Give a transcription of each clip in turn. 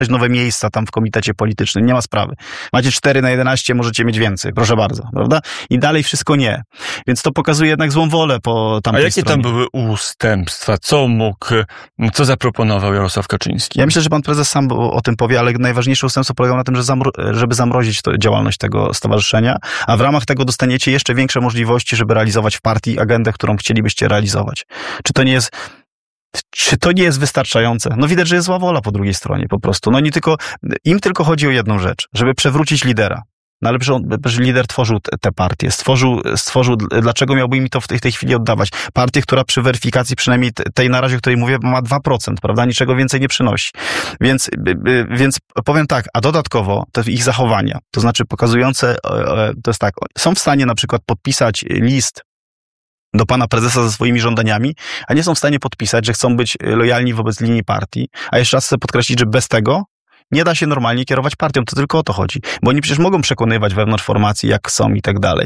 nowe miejsca tam w komitecie politycznym, nie ma sprawy. Macie 4/11, możecie mieć więcej, proszę bardzo, prawda? I dalej wszystko nie. Więc to pokazuje jednak złą wolę po tamtej stronie. A jakie tam były ustępstwa? Co zaproponował Jarosław Kaczyński? Ja myślę, że pan prezes sam o tym powie, ale najważniejsze ustępstwo polegało na tym, żeby zamrozić działalność tego stowarzyszenia, a w ramach tego dostaniecie jeszcze większe możliwości, żeby realizować w partii agendę, którą chcielibyście realizować. Czy to nie jest wystarczające? No widać, że jest zła wola po drugiej stronie po prostu. No im tylko chodzi o jedną rzecz, żeby przewrócić lidera. No ale przecież lider tworzył tę partię, stworzył, dlaczego miałby mi to w tej chwili oddawać? Partię, która przy weryfikacji, przynajmniej tej na razie, o której mówię, ma 2%, prawda? Niczego więcej nie przynosi. Więc powiem tak, a dodatkowo te ich zachowania, to znaczy pokazujące, to jest tak, są w stanie na przykład podpisać list do pana prezesa ze swoimi żądaniami, a nie są w stanie podpisać, że chcą być lojalni wobec linii partii. A jeszcze raz chcę podkreślić, że bez tego nie da się normalnie kierować partią. To tylko o to chodzi. Bo oni przecież mogą przekonywać wewnątrz formacji, jak chcą i tak dalej.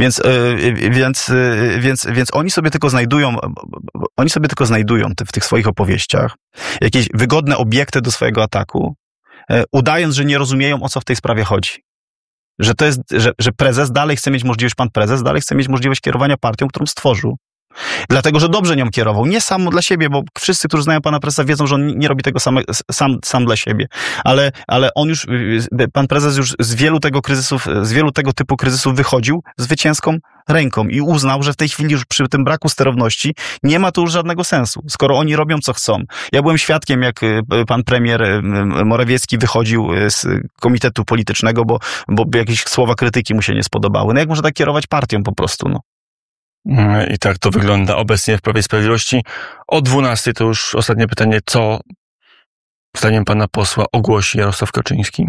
Więc oni sobie tylko znajdują w tych swoich opowieściach jakieś wygodne obiekty do swojego ataku, udając, że nie rozumieją, o co w tej sprawie chodzi. Że prezes dalej chce mieć możliwość, pan prezes dalej chce mieć możliwość kierowania partią, którą stworzył. Dlatego, że dobrze nią kierował. Nie sam dla siebie, bo wszyscy, którzy znają pana prezesa, wiedzą, że on nie robi tego sam dla siebie. Ale on już, pan prezes już z wielu tego typu kryzysów wychodził zwycięską ręką i uznał, że w tej chwili już przy tym braku sterowności nie ma to już żadnego sensu, skoro oni robią co chcą. Ja byłem świadkiem, jak pan premier Morawiecki wychodził z komitetu politycznego, bo jakieś słowa krytyki mu się nie spodobały. No jak można tak kierować partią po prostu, no. I tak to wygląda obecnie w Prawie i Sprawiedliwości. O 12 to już ostatnie pytanie. Co zdaniem pana posła ogłosi Jarosław Kaczyński?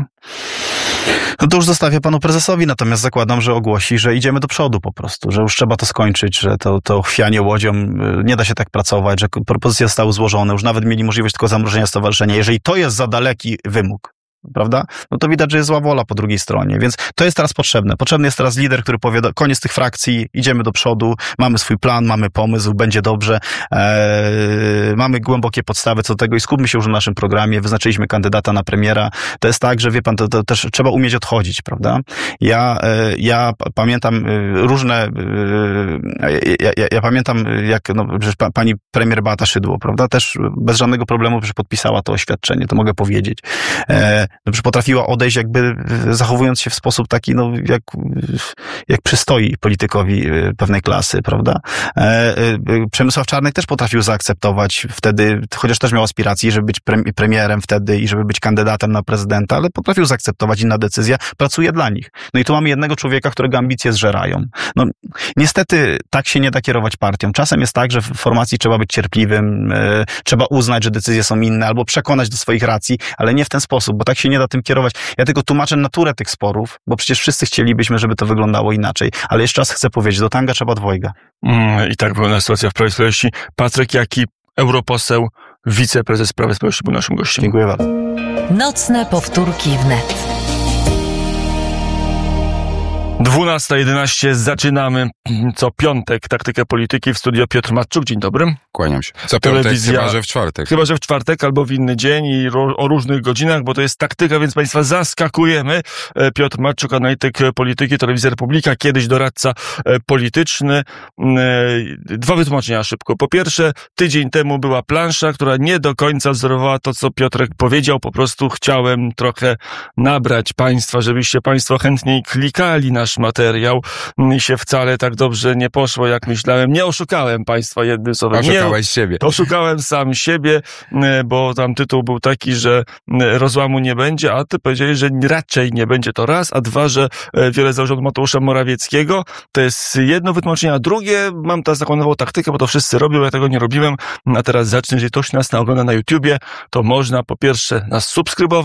No to już zostawię panu prezesowi, natomiast zakładam, że ogłosi, że idziemy do przodu po prostu, że już trzeba to skończyć, że to chwianie łodzią, nie da się tak pracować, że propozycje zostały złożone, już nawet mieli możliwość tylko zamrożenia stowarzyszenia. Jeżeli to jest za daleki wymóg, prawda? No to widać, że jest zła wola po drugiej stronie, więc to jest teraz potrzebne. Potrzebny jest teraz lider, który powie, koniec tych frakcji, idziemy do przodu, mamy swój plan, mamy pomysł, będzie dobrze, mamy głębokie podstawy co do tego i skupmy się już na naszym programie, wyznaczyliśmy kandydata na premiera. To jest tak, że wie pan, to też trzeba umieć odchodzić, prawda? Ja pamiętam różne, ja pamiętam, jak pani premier Beata Szydło, prawda? Też bez żadnego problemu podpisała to oświadczenie, to mogę powiedzieć. Potrafiła odejść jakby zachowując się w sposób taki, no jak przystoi politykowi pewnej klasy, prawda? Przemysław Czarnek też potrafił zaakceptować wtedy, chociaż też miał aspiracje, żeby być premierem wtedy i żeby być kandydatem na prezydenta, ale potrafił zaakceptować, inna decyzja, pracuje dla nich. No i tu mamy jednego człowieka, którego ambicje zżerają. No niestety tak się nie da kierować partią. Czasem jest tak, że w formacji trzeba być cierpliwym, trzeba uznać, że decyzje są inne, albo przekonać do swoich racji, ale nie w ten sposób, bo tak się nie da tym kierować. Ja tylko tłumaczę naturę tych sporów, bo przecież wszyscy chcielibyśmy, żeby to wyglądało inaczej. Ale jeszcze raz chcę powiedzieć, do tanga trzeba dwojga. I tak wygląda sytuacja w Prawie i Sprawiedliwości. Patryk Jaki, europoseł, wiceprezes Prawa i Sprawiedliwości, był naszym gościem. Dziękuję bardzo. Nocne powtórki wnet. 12:11, zaczynamy co piątek Taktykę Polityki, w studio Piotr Matczuk. Dzień dobry. Kłaniam się. Co piątek, chyba że w czwartek. Chyba że w czwartek albo w inny dzień i o różnych godzinach, bo to jest taktyka, więc państwa zaskakujemy. Piotr Matczuk, analityk polityki, Telewizja Republika, kiedyś doradca polityczny. Dwa wytłumaczenia szybko. Po pierwsze, tydzień temu była plansza, która nie do końca wzorowała to, co Piotrek powiedział. Po prostu chciałem trochę nabrać państwa, żebyście państwo chętniej klikali nasz materiał. Mi się wcale tak dobrze nie poszło, jak myślałem. Nie oszukałem państwa jednym słowem. Oszukałeś siebie. Oszukałem sam siebie, bo tam tytuł był taki, że rozłamu nie będzie, a ty powiedziałeś, że raczej nie będzie, to raz, a dwa, że wiele zależy od Mateusza Morawieckiego. To jest jedno wytłumaczenie, a drugie, mam teraz taką nową taktykę, bo to wszyscy robią, ja tego nie robiłem, a teraz zacznę, jeżeli ktoś nas ogląda na YouTubie, to można po pierwsze nas subskrybować,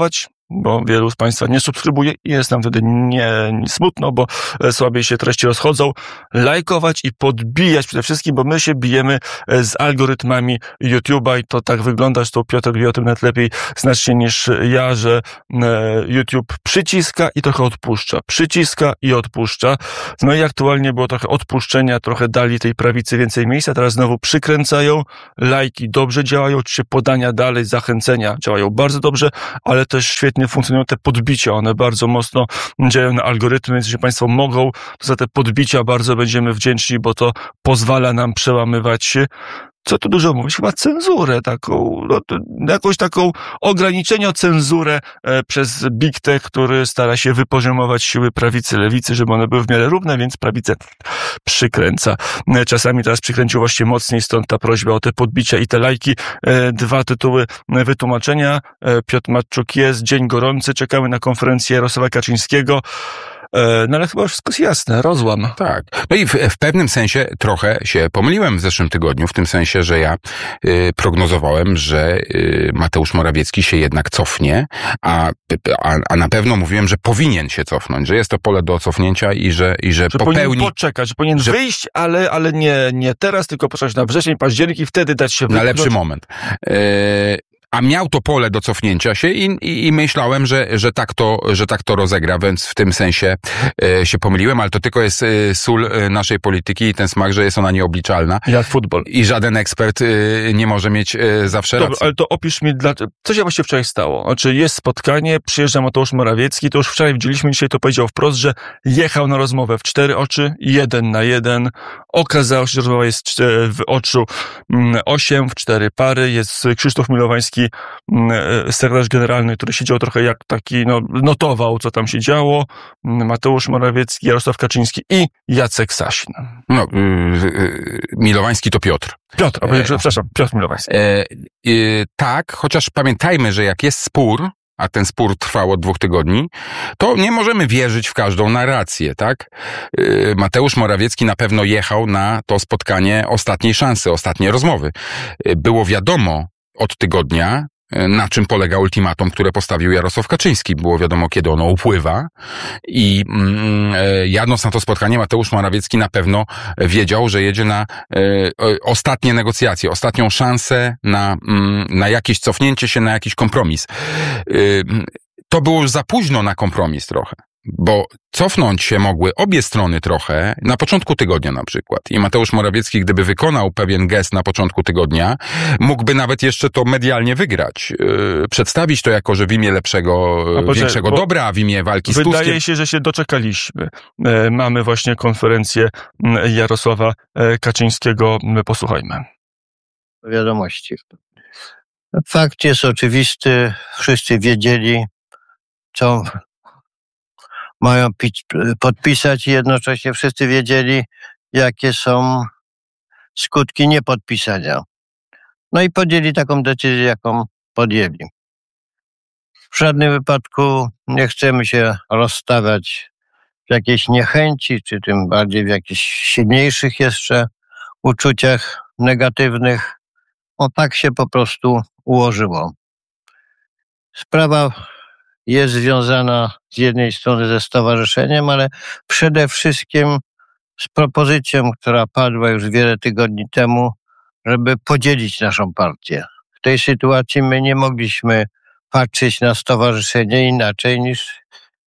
bo wielu z Państwa nie subskrybuje i jest nam wtedy nie smutno, bo słabiej się treści rozchodzą. Lajkować i podbijać przede wszystkim, bo my się bijemy z algorytmami YouTube'a i to tak wygląda, że to Piotr wie o tym nawet lepiej znacznie niż ja, że YouTube przyciska i trochę odpuszcza. Przyciska i odpuszcza. No i aktualnie było trochę odpuszczenia, trochę dali tej prawicy więcej miejsca, teraz znowu przykręcają. Lajki dobrze działają, czy podania dalej, zachęcenia działają bardzo dobrze, ale też świetnie funkcjonują te podbicia. One bardzo mocno działają na algorytmy, więc jeśli Państwo mogą, to za te podbicia bardzo będziemy wdzięczni, bo to pozwala nam przełamywać, co tu dużo mówić, chyba cenzurę taką, jakąś taką ograniczenie, cenzurę przez Big Tech, który stara się wypoziomować siły prawicy, lewicy, żeby one były w miarę równe, więc prawicę przykręca. Czasami teraz przykręcił właśnie mocniej, stąd ta prośba o te podbicia i te lajki. 2 tytuły wytłumaczenia. Piotr Matczuk jest, dzień gorący, czekamy na konferencję Jarosława Kaczyńskiego. No ale chyba wszystko jest jasne, rozłam. Tak. No i w pewnym sensie trochę się pomyliłem w zeszłym tygodniu, w tym sensie, że ja prognozowałem, że Mateusz Morawiecki się jednak cofnie, a na pewno mówiłem, że powinien się cofnąć, że jest to pole do cofnięcia i że popełni... powinien poczekać, że powinien wyjść, ale nie teraz, tylko poczekać na wrzesień, październik i wtedy dać się wypchnąć. Na lepszy moment. A miał to pole do cofnięcia się i myślałem, że tak to rozegra, więc w tym sensie się pomyliłem, ale to tylko jest sól naszej polityki i ten smak, że jest ona nieobliczalna. Jak futbol. I żaden ekspert nie może mieć zawsze racji. Ale to opisz mi, co się właściwie wczoraj stało? Znaczy jest spotkanie, przyjeżdża Mateusz Morawiecki, to już wczoraj widzieliśmy, dzisiaj to powiedział wprost, że jechał na rozmowę w 4 oczy, 1 na 1. Okazało się, że rozmowa jest w oczu 8, w 4 pary. Jest Krzysztof Milowański, sekretarz generalny, który siedział trochę jak taki, notował, co tam się działo. Mateusz Morawiecki, Jarosław Kaczyński i Jacek Sasin. Milowański to Piotr. Przepraszam, Piotr Milowański. Tak, chociaż pamiętajmy, że jak jest spór, a ten spór trwał od 2 tygodni, to nie możemy wierzyć w każdą narrację, tak? Mateusz Morawiecki na pewno jechał na to spotkanie ostatniej szansy, ostatniej rozmowy. Było wiadomo od tygodnia, na czym polega ultimatum, które postawił Jarosław Kaczyński. Było wiadomo, kiedy ono upływa i jadąc na to spotkanie, Mateusz Morawiecki na pewno wiedział, że jedzie na ostatnie negocjacje, ostatnią szansę na jakieś cofnięcie się, na jakiś kompromis. To było już za późno na kompromis trochę. Bo cofnąć się mogły obie strony trochę na początku tygodnia na przykład. I Mateusz Morawiecki, gdyby wykonał pewien gest na początku tygodnia, mógłby nawet jeszcze to medialnie wygrać. Przedstawić to jako, że w imię większego dobra, w imię walki z Tuskiem. Wydaje się, że się doczekaliśmy. Mamy właśnie konferencję Jarosława Kaczyńskiego. Posłuchajmy. Wiadomości. Fakt jest oczywisty. Wszyscy wiedzieli, co mają podpisać i jednocześnie wszyscy wiedzieli, jakie są skutki niepodpisania. No i podjęli taką decyzję, jaką podjęli. W żadnym wypadku nie chcemy się rozstawiać w jakiejś niechęci, czy tym bardziej w jakichś silniejszych jeszcze uczuciach negatywnych. Tak się po prostu ułożyło. Sprawa jest związana z jednej strony ze stowarzyszeniem, ale przede wszystkim z propozycją, która padła już wiele tygodni temu, żeby podzielić naszą partię. W tej sytuacji my nie mogliśmy patrzeć na stowarzyszenie inaczej niż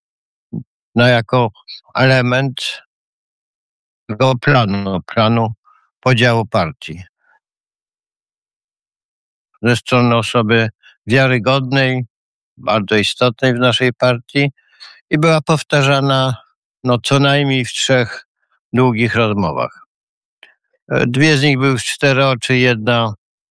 jako element tego planu podziału partii. Ze strony osoby wiarygodnej, bardzo istotnej w naszej partii i była powtarzana co najmniej w 3 długich rozmowach. 2 z nich były w 4 oczy, 1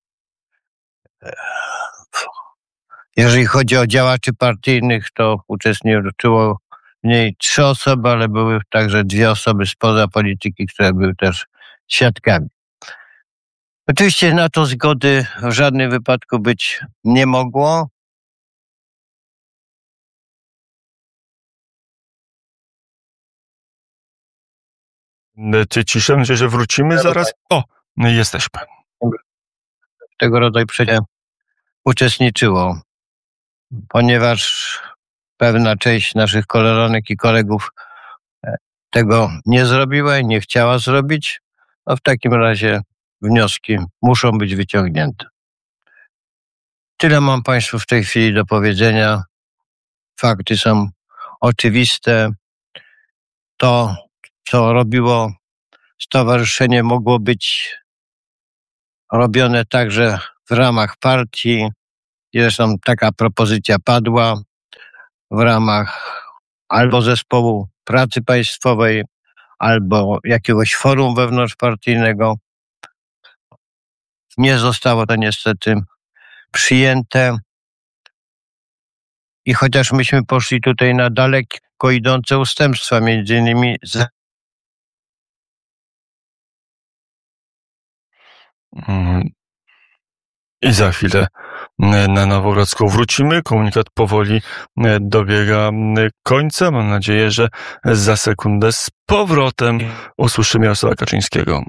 jeżeli chodzi o działaczy partyjnych, to uczestniczyło w niej 3 osoby, ale były także 2 osoby spoza polityki, które były też świadkami. Oczywiście na to zgody w żadnym wypadku być nie mogło. Ty ciszę, myślę, że wrócimy zaraz. Jesteśmy. Tego rodzaju uczestniczyło, ponieważ pewna część naszych koleżanek i kolegów tego nie zrobiła i nie chciała zrobić, no w takim razie wnioski muszą być wyciągnięte. Tyle mam Państwu w tej chwili do powiedzenia. Fakty są oczywiste. To, co robiło stowarzyszenie, mogło być robione także w ramach partii. Zresztą taka propozycja padła w ramach albo zespołu pracy państwowej, albo jakiegoś forum wewnątrzpartyjnego. Nie zostało to niestety przyjęte. I chociaż myśmy poszli tutaj na daleko idące ustępstwa, między innymi I za chwilę na Nowogrodzką wrócimy. Komunikat powoli dobiega końca. Mam nadzieję, że za sekundę z powrotem usłyszymy Jarosława Kaczyńskiego.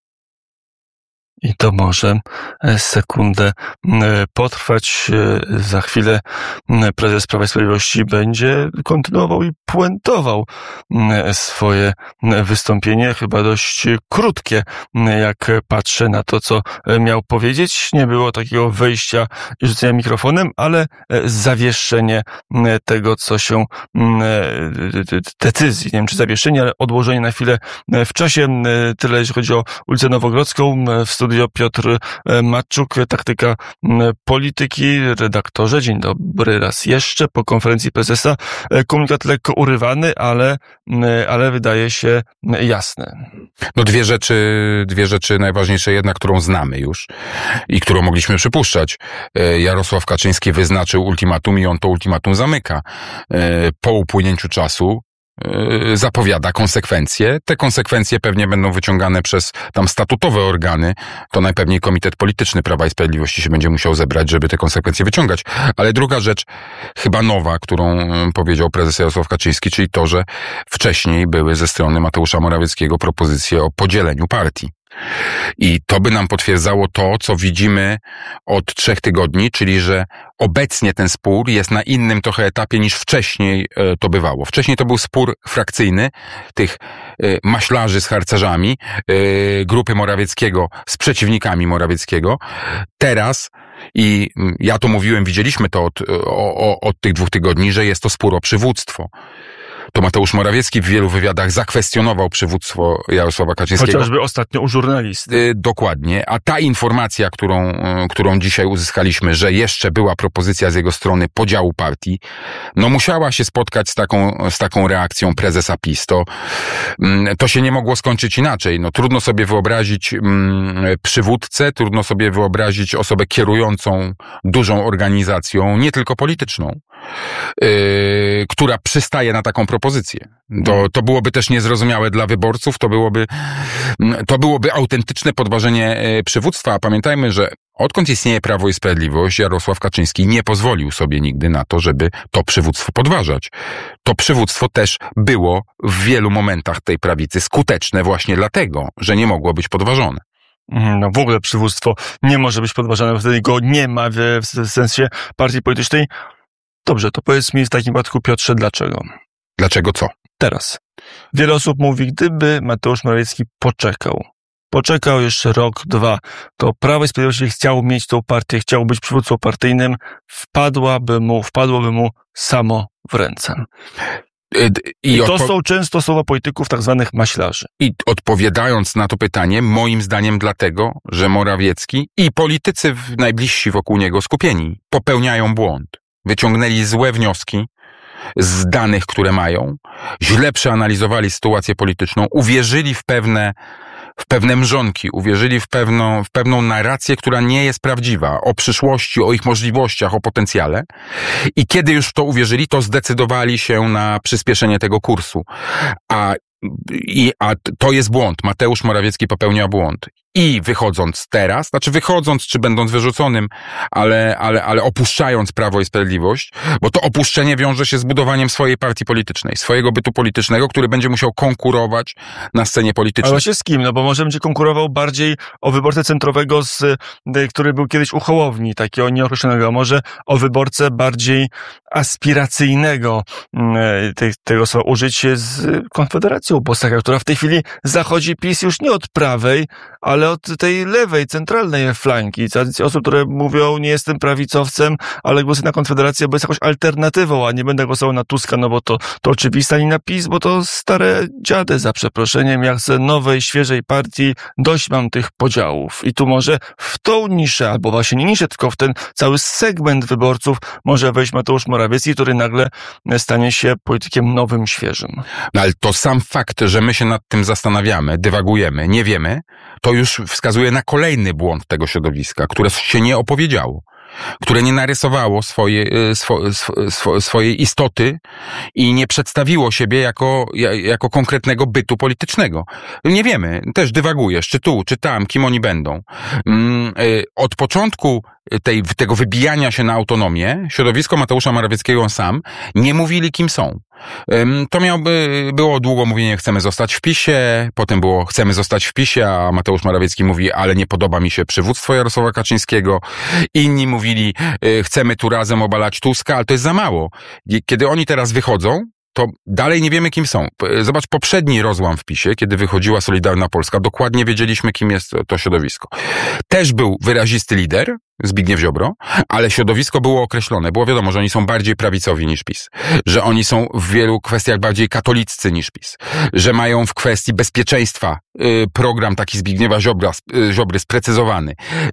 I to może sekundę potrwać. Za chwilę prezes Prawa i Sprawiedliwości będzie kontynuował i puentował swoje wystąpienie, chyba dość krótkie, jak patrzę na to, co miał powiedzieć. Nie było takiego wejścia i rzucenia mikrofonem, ale zawieszenie tego, co się decyzji, nie wiem czy zawieszenie, ale odłożenie na chwilę w czasie. Tyle jeśli chodzi o ulicę Nowogrodzką. W studio Piotr Matczuk, Taktyka Polityki. Redaktorze, dzień dobry raz jeszcze. Po konferencji prezesa komunikat lekko urywany, ale wydaje się jasny. No dwie rzeczy najważniejsze. Jedna, którą znamy już i którą mogliśmy przypuszczać. Jarosław Kaczyński wyznaczył ultimatum i on to ultimatum zamyka. Po upłynięciu czasu zapowiada konsekwencje. Te konsekwencje pewnie będą wyciągane przez tam statutowe organy. To najpewniej Komitet Polityczny Prawa i Sprawiedliwości się będzie musiał zebrać, żeby te konsekwencje wyciągać. Ale druga rzecz, chyba nowa, którą powiedział prezes Jarosław Kaczyński, czyli to, że wcześniej były ze strony Mateusza Morawieckiego propozycje o podzieleniu partii. I to by nam potwierdzało to, co widzimy od 3 tygodni, czyli że obecnie ten spór jest na innym trochę etapie niż wcześniej to bywało. Wcześniej to był spór frakcyjny tych maślarzy z harcerzami, grupy Morawieckiego z przeciwnikami Morawieckiego. Teraz, i ja to mówiłem, widzieliśmy to od tych 2 tygodni, że jest to spór o przywództwo. To Mateusz Morawiecki w wielu wywiadach zakwestionował przywództwo Jarosława Kaczyńskiego. Chociażby ostatnio u żurnalisty. Dokładnie. A ta informacja, którą dzisiaj uzyskaliśmy, że jeszcze była propozycja z jego strony podziału partii, no musiała się spotkać z taką reakcją prezesa PiS. To się nie mogło skończyć inaczej. No trudno sobie wyobrazić przywódcę, trudno sobie wyobrazić osobę kierującą dużą organizacją, nie tylko polityczną, która przystaje na taką propozycję. To byłoby też niezrozumiałe dla wyborców, to byłoby autentyczne podważenie przywództwa, a pamiętajmy, że odkąd istnieje Prawo i Sprawiedliwość, Jarosław Kaczyński nie pozwolił sobie nigdy na to, żeby to przywództwo podważać. To przywództwo też było w wielu momentach tej prawicy skuteczne właśnie dlatego, że nie mogło być podważone. No w ogóle przywództwo nie może być podważane, bo wtedy go nie ma w sensie partii politycznej. Dobrze, to powiedz mi w takim wypadku, Piotrze, dlaczego? Dlaczego co? Teraz. Wiele osób mówi, gdyby Mateusz Morawiecki poczekał jeszcze rok, 2, to Prawo i Sprawiedliwość chciało mieć tą partię, chciało być przywódcą partyjnym, wpadłoby mu samo w ręce. I to są często słowa polityków tak zwanych maślarzy. I odpowiadając na to pytanie, moim zdaniem dlatego, że Morawiecki i politycy najbliżsi wokół niego skupieni popełniają błąd. Wyciągnęli złe wnioski z danych, które mają, źle przeanalizowali sytuację polityczną, uwierzyli w pewne mrzonki, uwierzyli w pewną narrację, która nie jest prawdziwa, o przyszłości, o ich możliwościach, o potencjale. I kiedy już w to uwierzyli, to zdecydowali się na przyspieszenie tego kursu. A to jest błąd. Mateusz Morawiecki popełnia błąd. i wychodząc teraz, czy będąc wyrzuconym, ale opuszczając Prawo i Sprawiedliwość, bo to opuszczenie wiąże się z budowaniem swojej partii politycznej, swojego bytu politycznego, który będzie musiał konkurować na scenie politycznej. Ale właśnie z kim? No bo może będzie konkurował bardziej o wyborcę centrowego, który był kiedyś u Hołowni, takiego nieokreślonego, może o wyborcę bardziej aspiracyjnego, tego słowa użyć z Konfederacją Bosaka, która w tej chwili zachodzi PiS już nie od prawej, ale od tej lewej, centralnej flanki. Osób, które mówią, nie jestem prawicowcem, ale głosuję na Konfederację, bo jest jakąś alternatywą, a nie będę głosował na Tuska, no bo to oczywista, ani na PiS, bo to stare dziady, za przeproszeniem. Ja chcę nowej, świeżej partii, dość mam tych podziałów. I tu może w tą niszę, albo właśnie nie niszę, tylko w ten cały segment wyborców może wejść Mateusz Morawiecki, który nagle stanie się politykiem nowym, świeżym. No ale to sam fakt, że my się nad tym zastanawiamy, dywagujemy, nie wiemy, to już wskazuje na kolejny błąd tego środowiska, które się nie opowiedziało, które nie narysowało swojej istoty i nie przedstawiło siebie jako konkretnego bytu politycznego. Nie wiemy, też dywagujesz, czy tu, czy tam, kim oni będą. Od początku tego wybijania się na autonomię, środowisko Mateusza Morawieckiego, on sam, nie mówili, kim są. To było długo mówienie, chcemy zostać w PiS-ie, potem było, chcemy zostać w PiS-ie, a Mateusz Morawiecki mówi, ale nie podoba mi się przywództwo Jarosława Kaczyńskiego. Inni mówili, chcemy tu razem obalać Tuska, ale to jest za mało. Kiedy oni teraz wychodzą, to dalej nie wiemy, kim są. Zobacz, poprzedni rozłam w PiS-ie, kiedy wychodziła Solidarna Polska, dokładnie wiedzieliśmy, kim jest to środowisko. Też był wyrazisty lider, Zbigniew Ziobro, ale środowisko było określone. Było wiadomo, że oni są bardziej prawicowi niż PiS, że oni są w wielu kwestiach bardziej katoliccy niż PiS, że mają w kwestii bezpieczeństwa program taki Zbigniewa Ziobry sprecyzowany.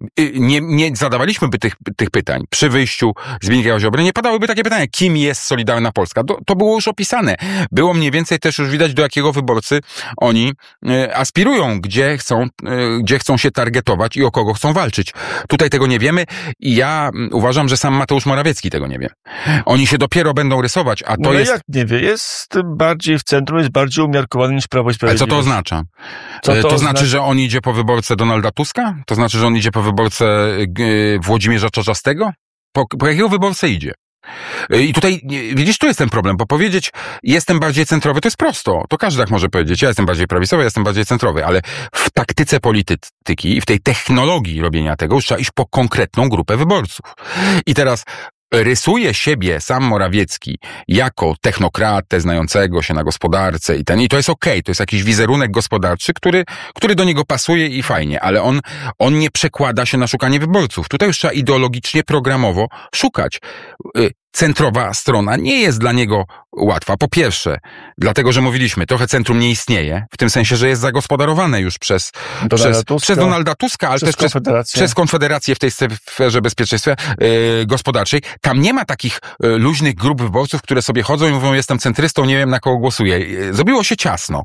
Nie zadawaliśmy by tych pytań. Przy wyjściu Zbigniewa Ziobry nie padałyby takie pytania, kim jest Solidarna Polska. To było już opisane. Było mniej więcej też już widać, do jakiego wyborcy oni aspirują, gdzie chcą się targetować i o kogo chcą walczyć. Tutaj tego nie wiemy i ja uważam, że sam Mateusz Morawiecki tego nie wie. Oni się dopiero będą rysować, a to jest... jak nie wie? Jest bardziej w centrum, jest bardziej umiarkowany niż Prawo i Sprawiedliwość. Ale co to oznacza? To znaczy, że on idzie po wyborcę Donalda Tuska? To znaczy, że on idzie po wyborcę Włodzimierza Czarzastego? Po jakiego wyborcę idzie? I tutaj, widzisz, tu jest ten problem, bo powiedzieć, jestem bardziej centrowy, to jest prosto. To każdy tak może powiedzieć, ja jestem bardziej prawicowy, ja jestem bardziej centrowy, ale w taktyce polityki i w tej technologii robienia tego już trzeba iść po konkretną grupę wyborców. I teraz rysuje siebie sam Morawiecki jako technokratę znającego się na gospodarce i to jest okej, to jest jakiś wizerunek gospodarczy, który do niego pasuje i fajnie, ale on nie przekłada się na szukanie wyborców. Tutaj już trzeba ideologicznie, programowo szukać. Centrowa strona nie jest dla niego łatwa. Po pierwsze, dlatego, że mówiliśmy, trochę centrum nie istnieje, w tym sensie, że jest zagospodarowane już przez Donalda Tuska, ale też przez Konfederację w tej sferze bezpieczeństwa gospodarczej. Tam nie ma takich luźnych grup wyborców, które sobie chodzą i mówią, jestem centrystą, nie wiem, na kogo głosuję. Zrobiło się ciasno.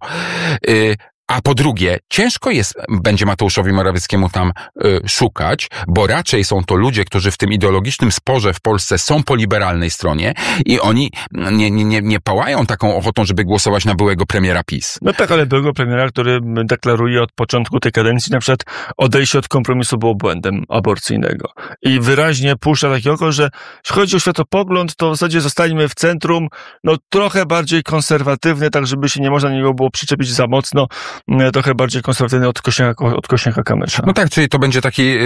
A po drugie, ciężko będzie Mateuszowi Morawieckiemu tam szukać, bo raczej są to ludzie, którzy w tym ideologicznym sporze w Polsce są po liberalnej stronie i oni nie pałają taką ochotą, żeby głosować na byłego premiera PiS. No tak, ale byłego premiera, który deklaruje od początku tej kadencji, na przykład odejście od kompromisu było błędem aborcyjnego. I wyraźnie puszcza takie oko, że jeśli chodzi o światopogląd, to w zasadzie zostańmy w centrum, no trochę bardziej konserwatywny, tak żeby się nie można na niego było przyczepić za mocno, trochę bardziej konserwatywny od Kosiniaka-Kamysza. No tak, czyli to będzie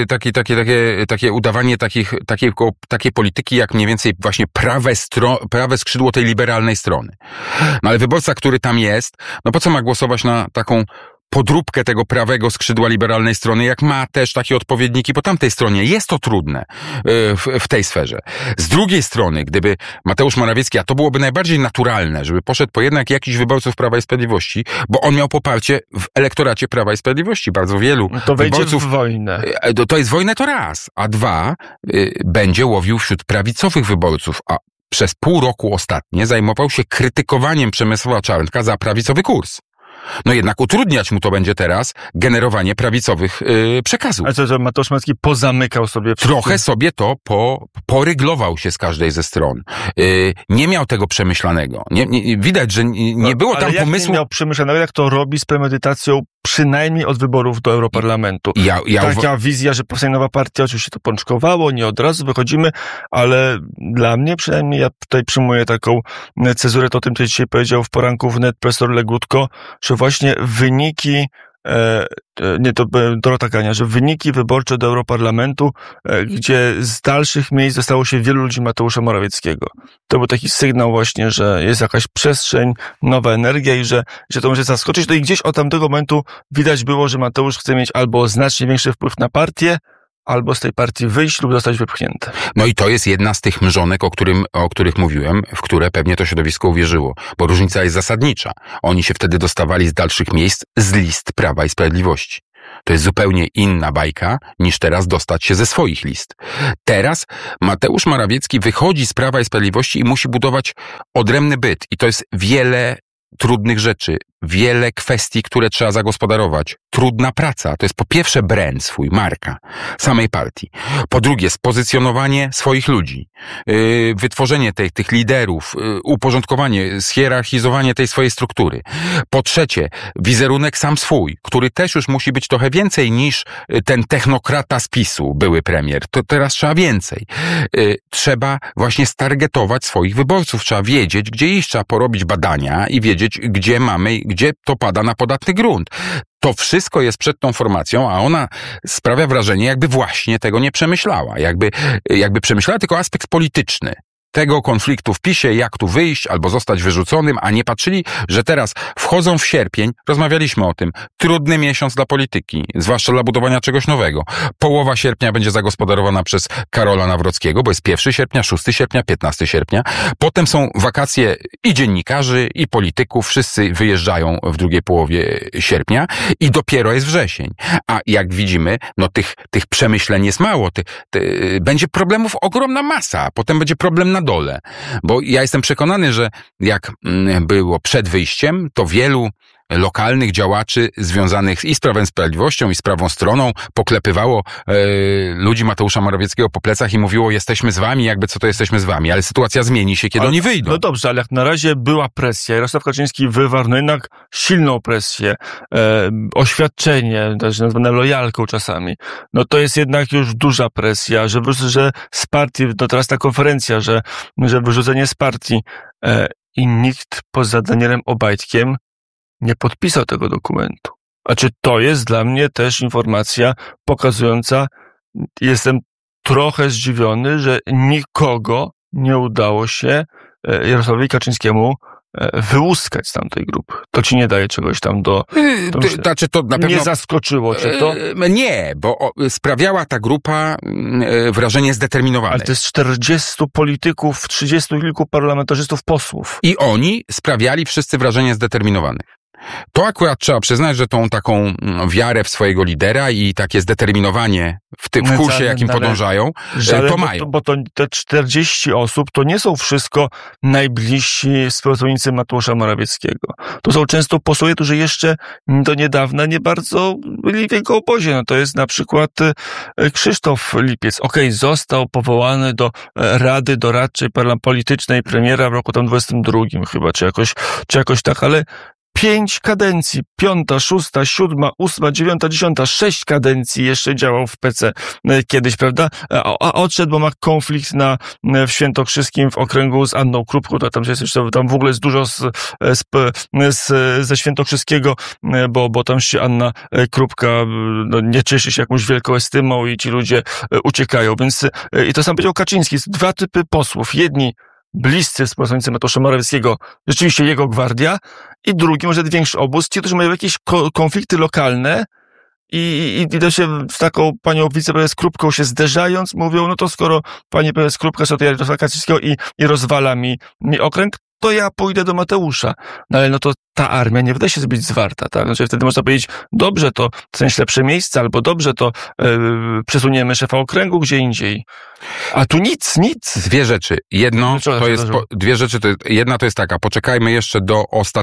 takie udawanie takiej polityki, jak mniej więcej właśnie prawe skrzydło tej liberalnej strony. No ale wyborca, który tam jest, no po co ma głosować na taką podróbkę tego prawego skrzydła liberalnej strony, jak ma też takie odpowiedniki po tamtej stronie. Jest to trudne w tej sferze. Z drugiej strony, gdyby Mateusz Morawiecki, a to byłoby najbardziej naturalne, żeby poszedł po jednak jakichś wyborców Prawa i Sprawiedliwości, bo on miał poparcie w elektoracie Prawa i Sprawiedliwości. Bardzo wielu to wejdzie wyborców... w wojnę. To jest wojnę to raz, a dwa, będzie łowił wśród prawicowych wyborców, a przez pół roku ostatnie zajmował się krytykowaniem Przemysława Czarnka za prawicowy kurs. No jednak utrudniać mu to będzie teraz generowanie prawicowych przekazów. A co, Mateusz Morawiecki pozamykał sobie wszystko? Trochę sobie to poryglował się z każdej ze stron. Nie miał tego przemyślanego. Widać, że nie było tam pomysłu. Nie miał przemyślanego, jak to robi z premedytacją przynajmniej od wyborów do Europarlamentu. Taka wizja, że powstanie nowa partia, oczywiście to pączkowało, nie od razu wychodzimy, ale dla mnie przynajmniej, ja tutaj przyjmuję taką cezurę, to o tym, co dzisiaj powiedział w poranku wnet profesor Legutko, że właśnie wyniki to Dorota Kania, że wyniki wyborcze do Europarlamentu, gdzie z dalszych miejsc dostało się wielu ludzi Mateusza Morawieckiego. To był taki sygnał właśnie, że jest jakaś przestrzeń, nowa energia i że to może zaskoczyć. No i gdzieś od tamtego momentu widać było, że Mateusz chce mieć albo znacznie większy wpływ na partię, albo z tej partii wyjść lub zostać wypchnięty. No i to jest jedna z tych mrzonek, o których mówiłem, w które pewnie to środowisko uwierzyło, bo różnica jest zasadnicza. Oni się wtedy dostawali z dalszych miejsc z list Prawa i Sprawiedliwości. To jest zupełnie inna bajka, niż teraz dostać się ze swoich list. Teraz Mateusz Morawiecki wychodzi z Prawa i Sprawiedliwości i musi budować odrębny byt. I to jest wiele trudnych rzeczy, wiele kwestii, które trzeba zagospodarować. Trudna praca. To jest po pierwsze brand swój, marka samej partii. Po drugie spozycjonowanie swoich ludzi. Wytworzenie tych liderów, uporządkowanie, schierarchizowanie tej swojej struktury. Po trzecie wizerunek sam swój, który też już musi być trochę więcej niż ten technokrata z PiS-u, były premier. To teraz trzeba więcej. Trzeba właśnie stargetować swoich wyborców. Trzeba wiedzieć, gdzie iść. Trzeba porobić badania i wiedzieć, gdzie to pada na podatny grunt. To wszystko jest przed tą formacją, a ona sprawia wrażenie, jakby właśnie tego nie przemyślała. Jakby przemyślała tylko aspekt polityczny tego konfliktu w PiS-ie, jak tu wyjść albo zostać wyrzuconym, a nie patrzyli, że teraz wchodzą w sierpień, rozmawialiśmy o tym, trudny miesiąc dla polityki, zwłaszcza dla budowania czegoś nowego. Połowa sierpnia będzie zagospodarowana przez Karola Nawrockiego, bo jest 1 sierpnia, 6 sierpnia, 15 sierpnia. Potem są wakacje i dziennikarzy, i polityków, wszyscy wyjeżdżają w drugiej połowie sierpnia i dopiero jest wrzesień. A jak widzimy, no tych przemyśleń jest mało. Będzie problemów ogromna masa, potem będzie problem na dole. Bo ja jestem przekonany, że jak było przed wyjściem, to wielu lokalnych działaczy związanych i z Prawem i Sprawiedliwością, i z prawą stroną poklepywało ludzi Mateusza Morawieckiego po plecach i mówiło, jesteśmy z wami, jakby co to jesteśmy z wami, ale sytuacja zmieni się, kiedy oni wyjdą. No dobrze, ale jak na razie była presja, Jarosław Kaczyński wywarł jednak silną presję, oświadczenie, też nazwane lojalką czasami, no to jest jednak już duża presja, że z partii, no teraz ta konferencja, że wyrzucenie z partii i nikt poza Danielem Obajtkiem nie podpisał tego dokumentu. Znaczy, to jest dla mnie też informacja pokazująca, jestem trochę zdziwiony, że nikogo nie udało się Jarosławowi Kaczyńskiemu wyłuskać z tamtej grupy. To ci nie daje czegoś tam to na pewno nie zaskoczyło cię to? Nie, bo sprawiała ta grupa wrażenie zdeterminowane. Ale to jest 40 polityków, 30 kilku parlamentarzystów, posłów. I oni sprawiali wszyscy wrażenie zdeterminowanych. To akurat trzeba przyznać, że tą taką wiarę w swojego lidera i takie zdeterminowanie w kursie, jakim podążają, to mają. Bo te 40 osób to nie są wszystko najbliżsi współpracownicy Mateusza Morawieckiego. To są często posłowie, którzy jeszcze do niedawna nie bardzo byli w jego obozie. No to jest na przykład Krzysztof Lipiec. Został powołany do Rady Doradczej Politycznej premiera w roku tam 22 chyba, czy jakoś tak, ale 5 kadencji, 5., 6., 7., 8., 9., 10., 6 kadencji jeszcze działał w PC kiedyś, prawda? A odszedł, bo ma konflikt w Świętokrzyskim w okręgu z Anną Krupką, tam w ogóle jest dużo ze Świętokrzyskiego, bo tam się Anna Krupka nie cieszy się jakąś wielką estymą i ci ludzie uciekają, więc i to sam powiedział Kaczyński, jest 2 typy posłów. Jedni bliscy współpracownicy Mateusza Morawieckiego, rzeczywiście jego gwardia, i drugi, może większy obóz, ci, którzy mają jakieś konflikty lokalne i to się z taką panią wiceprezes Krupką się zderzając, mówią, no to skoro pani prezes Krupka sobie Jarosława Kaczyńskiego i rozwala mi okręg, to ja pójdę do Mateusza. No ale no to ta armia nie wydaje się być zwarta, tak? Znaczy wtedy można powiedzieć, dobrze, to znaleźć lepsze miejsce, albo dobrze, to przesuniemy szefa okręgu gdzie indziej. A tu nic. Dwie rzeczy. Jedna to jest taka, poczekajmy jeszcze do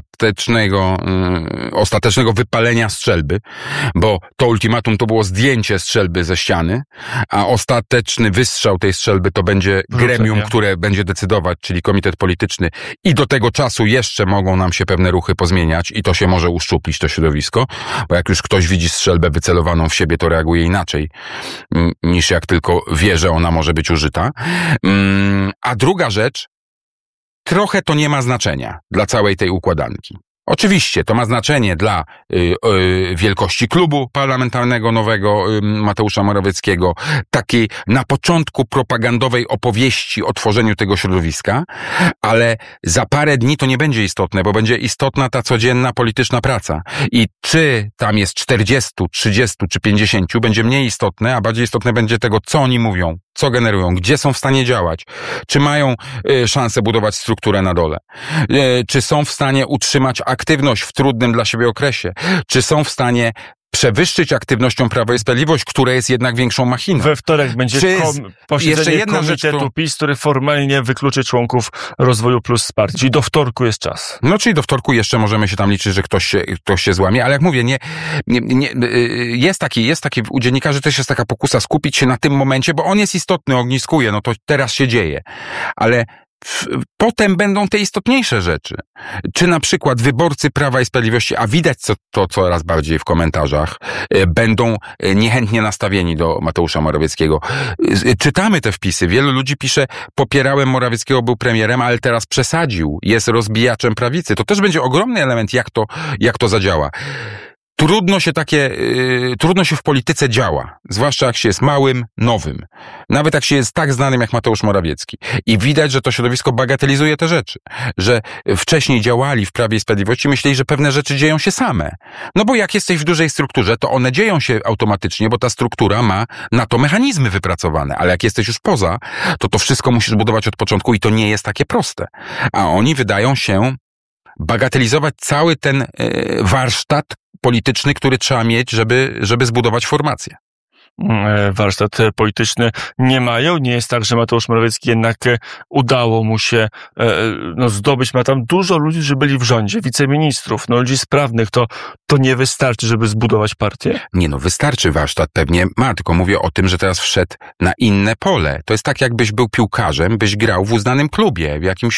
ostatecznego wypalenia strzelby, bo to ultimatum to było zdjęcie strzelby ze ściany, a ostateczny wystrzał tej strzelby to będzie gremium, które będzie decydować, czyli komitet polityczny, i do tego czasu jeszcze mogą nam się pewne ruchy pozmieniać i to się może uszczuplić, to środowisko, bo jak już ktoś widzi strzelbę wycelowaną w siebie, to reaguje inaczej niż jak tylko wie, że ona może być użyta. A druga rzecz, trochę to nie ma znaczenia dla całej tej układanki. Oczywiście to ma znaczenie dla wielkości klubu parlamentarnego nowego Mateusza Morawieckiego, takiej na początku propagandowej opowieści o tworzeniu tego środowiska, ale za parę dni to nie będzie istotne, bo będzie istotna ta codzienna polityczna praca. I czy tam jest 40, 30 czy 50, będzie mniej istotne, a bardziej istotne będzie tego, co oni mówią, co generują, gdzie są w stanie działać, czy mają szansę budować strukturę na dole, czy są w stanie utrzymać aktywność w trudnym dla siebie okresie, czy są w stanie przewyższyć aktywnością Prawo i Sprawiedliwość, które jest jednak większą machiną. We wtorek będzie posiedzenie komitetu PiS, który formalnie wykluczy członków Rozwoju Plus Wsparcie. Czyli do wtorku jest czas. No, czyli do wtorku jeszcze możemy się tam liczyć, że ktoś się złamie, ale jak mówię, jest taki u dziennikarzy też jest taka pokusa skupić się na tym momencie, bo on jest istotny, ogniskuje, no to teraz się dzieje. Ale potem będą te istotniejsze rzeczy. Czy na przykład wyborcy Prawa i Sprawiedliwości, a widać to coraz bardziej w komentarzach, będą niechętnie nastawieni do Mateusza Morawieckiego. Czytamy te wpisy. Wielu ludzi pisze, popierałem Morawieckiego, był premierem, ale teraz przesadził, jest rozbijaczem prawicy. To też będzie ogromny element, jak to zadziała. Trudno się w polityce działa, zwłaszcza jak się jest małym, nowym. Nawet jak się jest tak znanym jak Mateusz Morawiecki. I widać, że to środowisko bagatelizuje te rzeczy. Że wcześniej działali w Prawie i Sprawiedliwości, myśleli, że pewne rzeczy dzieją się same. No bo jak jesteś w dużej strukturze, to one dzieją się automatycznie, bo ta struktura ma na to mechanizmy wypracowane. Ale jak jesteś już poza, to wszystko musisz budować od początku i to nie jest takie proste. A oni wydają się bagatelizować cały ten warsztat polityczny, który trzeba mieć, żeby zbudować formację. Warsztat polityczny nie mają. Nie jest tak, że Mateusz Morawiecki jednak udało mu się zdobyć. Ma tam dużo ludzi, którzy byli w rządzie, wiceministrów, ludzi sprawnych. To nie wystarczy, żeby zbudować partię? Nie, wystarczy warsztat pewnie ma, tylko mówię o tym, że teraz wszedł na inne pole. To jest tak, jakbyś był piłkarzem, byś grał w uznanym klubie,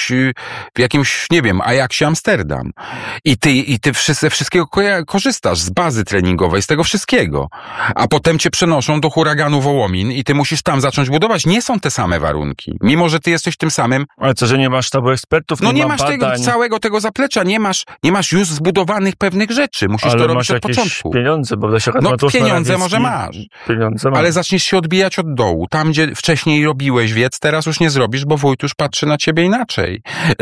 w jakimś, nie wiem, Ajaxie Amsterdam. I ty ze wszystkiego korzystasz, z bazy treningowej, z tego wszystkiego. A potem cię przenoszą do huraganu Wołomin i ty musisz tam zacząć budować. Nie są te same warunki. Mimo, że ty jesteś tym samym. Ale co, że nie masz sztabu ekspertów? Nie masz całego tego zaplecza. Nie masz już zbudowanych pewnych rzeczy. Musisz to robić od początku. Pieniądze, bo pieniądze może masz. Ale zaczniesz się odbijać od dołu. Tam, gdzie wcześniej robiłeś wiec, teraz już nie zrobisz, bo wójt już patrzy na ciebie inaczej.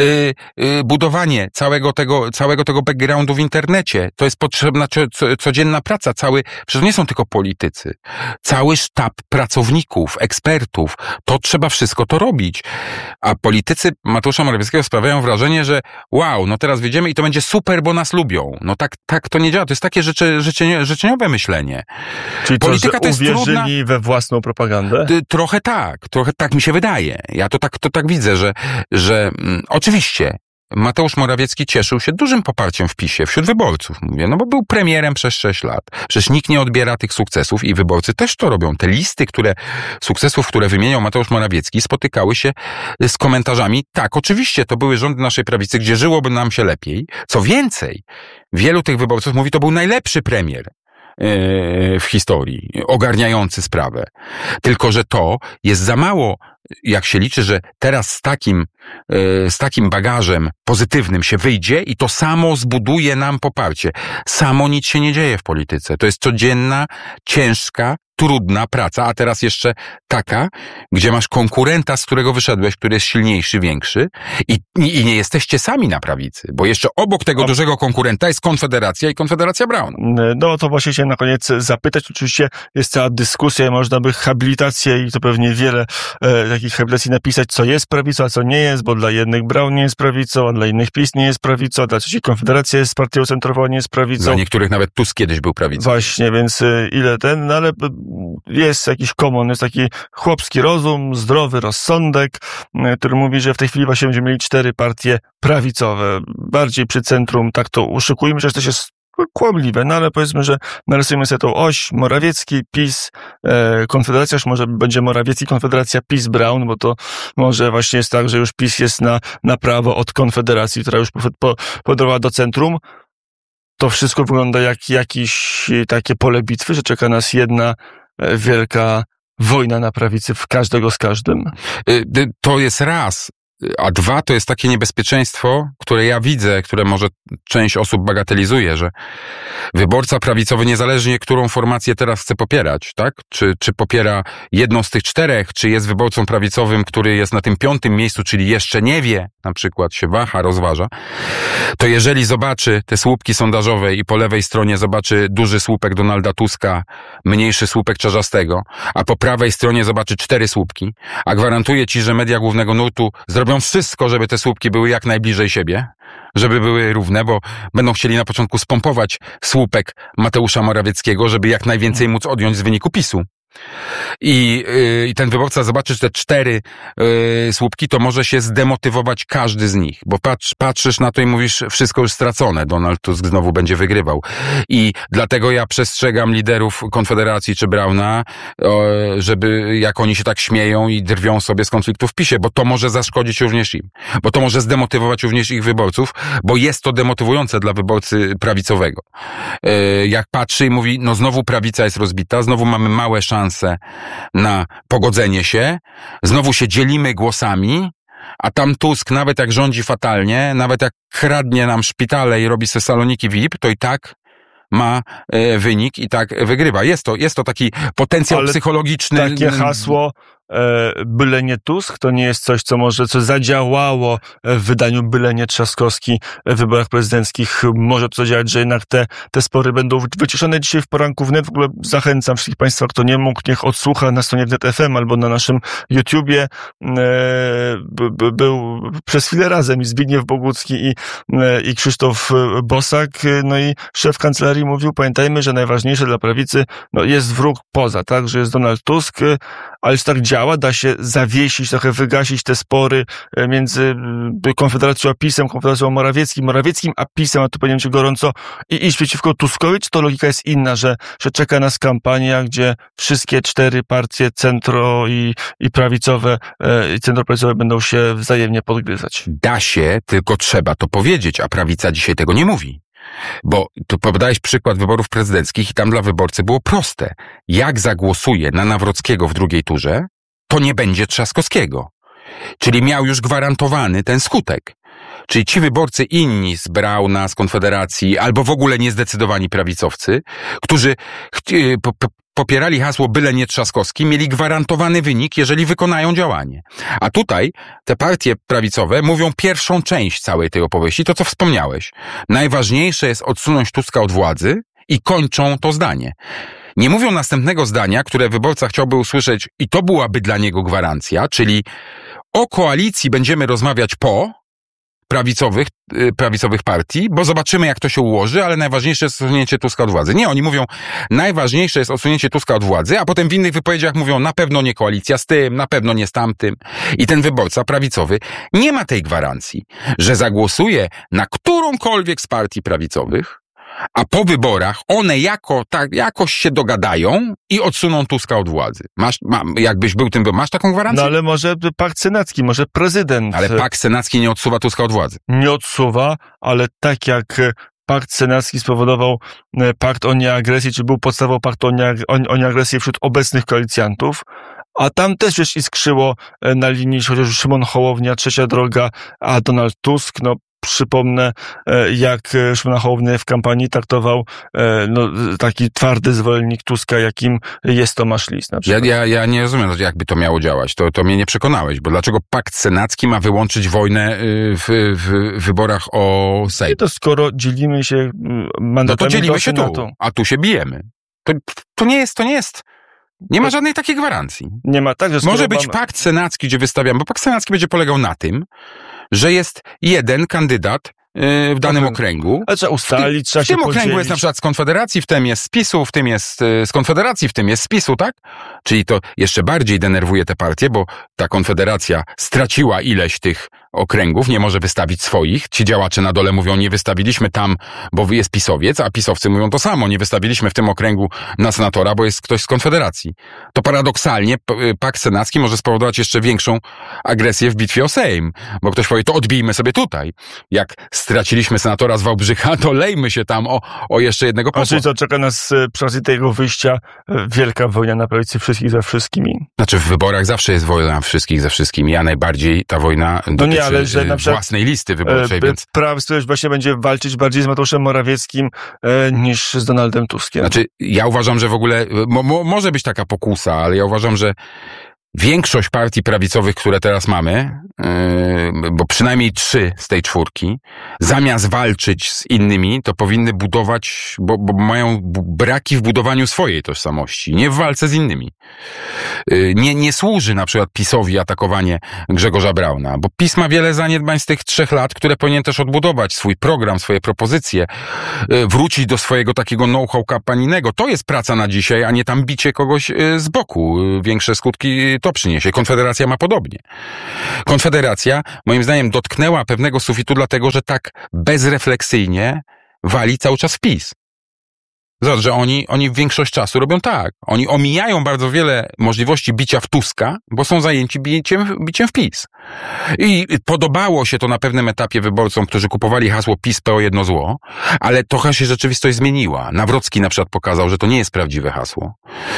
Budowanie całego tego backgroundu w internecie. To jest potrzebna codzienna praca. Przecież to nie są tylko politycy. Cały sztab pracowników, ekspertów, to trzeba wszystko to robić. A politycy Mateusza Morawieckiego sprawiają wrażenie, że wow, teraz wyjdziemy i to będzie super, bo nas lubią. Tak to nie działa. To jest takie życzeniowe myślenie. Czyli polityka to jest trudna. We własną propagandę? Trochę tak mi się wydaje. Ja to tak widzę, że oczywiście Mateusz Morawiecki cieszył się dużym poparciem w PiS-ie wśród wyborców. Mówię, bo był premierem przez 6 lat. Przecież nikt nie odbiera tych sukcesów i wyborcy też to robią. Te listy sukcesów, które wymieniał Mateusz Morawiecki, spotykały się z komentarzami. Tak, oczywiście, to były rządy naszej prawicy, gdzie żyłoby nam się lepiej. Co więcej, wielu tych wyborców mówi, to był najlepszy premier w historii, ogarniający sprawę. Tylko że to jest za mało, jak się liczy, że teraz z takim bagażem pozytywnym się wyjdzie i to samo zbuduje nam poparcie. Samo nic się nie dzieje w polityce. To jest codzienna, ciężka, trudna praca, a teraz jeszcze taka, gdzie masz konkurenta, z którego wyszedłeś, który jest silniejszy, większy i nie jesteście sami na prawicy, bo jeszcze obok tego dużego konkurenta jest Konfederacja i Konfederacja Braun. To właśnie chciałem na koniec zapytać. Oczywiście jest cała dyskusja, można by habilitację i to pewnie wiele takich habilitacji napisać, co jest prawicą, a co nie jest, bo dla jednych Braun nie jest prawicą, a dla innych PiS nie jest prawicą, a dla trzecich Konfederacja jest partią centrową, nie jest prawicą. Dla niektórych nawet Tusk kiedyś był prawicą. Właśnie, więc ale jest jakiś jest taki chłopski rozum, zdrowy rozsądek, który mówi, że w tej chwili właśnie będziemy mieli 4 partie prawicowe, bardziej przy centrum, tak to uszykujmy, że to się kłamliwe, no ale powiedzmy, że narysujemy sobie tą oś Morawiecki, PiS, Konfederacja, już może będzie Morawiecki, Konfederacja, PiS, Braun, bo to może właśnie jest tak, że już PiS jest na prawo od Konfederacji, która już podroła do centrum. To wszystko wygląda jak jakieś takie pole bitwy, że czeka nas jedna wielka wojna na prawicy w każdego z każdym. To jest raz. A dwa, to jest takie niebezpieczeństwo, które ja widzę, które może część osób bagatelizuje, że wyborca prawicowy, niezależnie którą formację teraz chce popierać, tak? Czy popiera jedną z tych czterech, czy jest wyborcą prawicowym, który jest na tym 5. miejscu, czyli jeszcze nie wie, na przykład się waha, rozważa, to jeżeli zobaczy te słupki sondażowe i po lewej stronie zobaczy duży słupek Donalda Tuska, mniejszy słupek Czarzastego, a po prawej stronie zobaczy 4 słupki, a gwarantuję ci, że media głównego nurtu zrobią wszystko, żeby te słupki były jak najbliżej siebie, żeby były równe, bo będą chcieli na początku spompować słupek Mateusza Morawieckiego, żeby jak najwięcej móc odjąć z wyniku PiS-u. I ten wyborca zobaczy te 4 słupki, to może się zdemotywować każdy z nich, bo patrzysz na to i mówisz, wszystko już stracone, Donald Tusk znowu będzie wygrywał. I dlatego ja przestrzegam liderów Konfederacji czy Brauna, żeby jak oni się tak śmieją i drwią sobie z konfliktu w PiS-ie, bo to może zaszkodzić również im, bo to może zdemotywować również ich wyborców, bo jest to demotywujące dla wyborcy prawicowego. Jak patrzy i mówi, no znowu prawica jest rozbita, znowu mamy małe szanse na pogodzenie się, znowu się dzielimy głosami, a tam Tusk nawet jak rządzi fatalnie, nawet jak kradnie nam szpitale i robi sobie saloniki VIP, to i tak ma wynik i tak wygrywa. Jest to taki potencjał psychologiczny. Takie hasło byle nie Tusk, to nie jest coś, co zadziałało w wydaniu byle nie Trzaskowski w wyborach prezydenckich. Może to zadziałać, że jednak te spory będą wyciszone dzisiaj w poranku wnet. W ogóle zachęcam wszystkich Państwa, kto nie mógł, niech odsłucha na stronie wnet.fm albo na naszym YouTubie. Był przez chwilę razem i Zbigniew Bogucki i Krzysztof Bosak. No i szef kancelarii mówił, pamiętajmy, że najważniejsze dla prawicy jest wróg poza, tak, że jest Donald Tusk, ale czy tak działa, da się zawiesić, trochę wygasić te spory między Konfederacją a PiS-em, Konfederacją a Morawieckim a PiS-em, a tu powiedziałem ci gorąco, i iść przeciwko Tuskowi, czy to logika jest inna, że czeka nas kampania, gdzie wszystkie 4 partie centro i prawicowe i centroprawicowe będą się wzajemnie podgryzać? Da się, tylko trzeba to powiedzieć, a prawica dzisiaj tego nie mówi. Bo tu podałeś przykład wyborów prezydenckich i tam dla wyborcy było proste. Jak zagłosuje na Nawrockiego w drugiej turze, to nie będzie Trzaskowskiego. Czyli miał już gwarantowany ten skutek. Czyli ci wyborcy inni z Brauna, z Konfederacji, albo w ogóle niezdecydowani prawicowcy, którzy popierali hasło byle nie Trzaskowski, mieli gwarantowany wynik, jeżeli wykonają działanie. A tutaj te partie prawicowe mówią pierwszą część całej tej opowieści, to co wspomniałeś. Najważniejsze jest odsunąć Tuska od władzy i kończą to zdanie. Nie mówią następnego zdania, które wyborca chciałby usłyszeć i to byłaby dla niego gwarancja, czyli o koalicji będziemy rozmawiać po prawicowych partii, bo zobaczymy, jak to się ułoży, ale najważniejsze jest odsunięcie Tuska od władzy. Nie, oni mówią, najważniejsze jest odsunięcie Tuska od władzy, a potem w innych wypowiedziach mówią, na pewno nie koalicja z tym, na pewno nie z tamtym. I ten wyborca prawicowy nie ma tej gwarancji, że zagłosuje na którąkolwiek z partii prawicowych, a po wyborach one jakoś się dogadają i odsuną Tuska od władzy. Jakbyś był tym, masz taką gwarancję? No ale może pakt senacki, może prezydent. Ale pakt senacki nie odsuwa Tuska od władzy. Nie odsuwa, ale tak jak pakt senacki spowodował pakt o nieagresji, czy był podstawą paktu o nieagresji wśród obecnych koalicjantów, a tam też już iskrzyło na linii, chociaż Szymon Hołownia, Trzecia Droga, a Donald Tusk, przypomnę, jak Szymon Hołownia w kampanii traktował taki twardy zwolennik Tuska, jakim jest Tomasz Lis na przykład. Ja nie rozumiem, jakby to miało działać. To mnie nie przekonałeś, bo dlaczego pakt senacki ma wyłączyć wojnę w wyborach o Sejm? To skoro dzielimy się mandatami, no to dzielimy się tu, a tu się bijemy. To nie jest. Nie ma żadnej takiej gwarancji. Nie ma tak, że może być pakt senacki, gdzie wystawiamy, bo pakt senacki będzie polegał na tym, że jest jeden kandydat w danym okręgu. Ale trzeba ustalić, trzeba się podzielić. W tym okręgu jest na przykład z Konfederacji, w tym jest z PiS-u, w tym jest z Konfederacji, w tym jest z PiS-u, tak? Czyli to jeszcze bardziej denerwuje te partie, bo ta Konfederacja straciła ileś tych okręgów, nie może wystawić swoich. Ci działacze na dole mówią, nie wystawiliśmy tam, bo jest pisowiec, a pisowcy mówią to samo, nie wystawiliśmy w tym okręgu na senatora, bo jest ktoś z Konfederacji. To paradoksalnie pakt senacki może spowodować jeszcze większą agresję w bitwie o Sejm, bo ktoś powie, to odbijmy sobie tutaj. Jak straciliśmy senatora z Wałbrzycha, to lejmy się tam o jeszcze jednego posła. A czyli to czeka nas przy okazji tego wyjścia wielka wojna na prawicy wszystkich ze wszystkimi? Znaczy w wyborach zawsze jest wojna wszystkich ze wszystkimi, a najbardziej ta wojna dotyczy ale że na przykład własnej listy wyborczej, więc... Prawo i Sprawiedliwość właśnie będzie walczyć bardziej z Mateuszem Morawieckim niż z Donaldem Tuskiem. Znaczy, ja uważam, że w ogóle może być taka pokusa, ale ja uważam, że większość partii prawicowych, które teraz mamy, bo przynajmniej 3 z tej 4, zamiast walczyć z innymi, to powinny budować, bo mają braki w budowaniu swojej tożsamości, nie w walce z innymi. Nie służy na przykład PiS-owi atakowanie Grzegorza Brauna, bo PiS ma wiele zaniedbań z tych 3 lat, które powinien też odbudować, swój program, swoje propozycje, wrócić do swojego takiego know-how kampanijnego. To jest praca na dzisiaj, a nie tam bicie kogoś z boku. Większe skutki to przyniesie. Konfederacja ma podobnie. Konfederacja, moim zdaniem, dotknęła pewnego sufitu, dlatego że tak bezrefleksyjnie wali cały czas w PiS. Zobacz, że oni w większość czasu robią tak. Oni omijają bardzo wiele możliwości bicia w Tuska, bo są zajęci biciem w PiS. I podobało się to na pewnym etapie wyborcom, którzy kupowali hasło PiS PO jedno zło, ale trochę się rzeczywistość zmieniła. Nawrocki na przykład pokazał, że to nie jest prawdziwe hasło.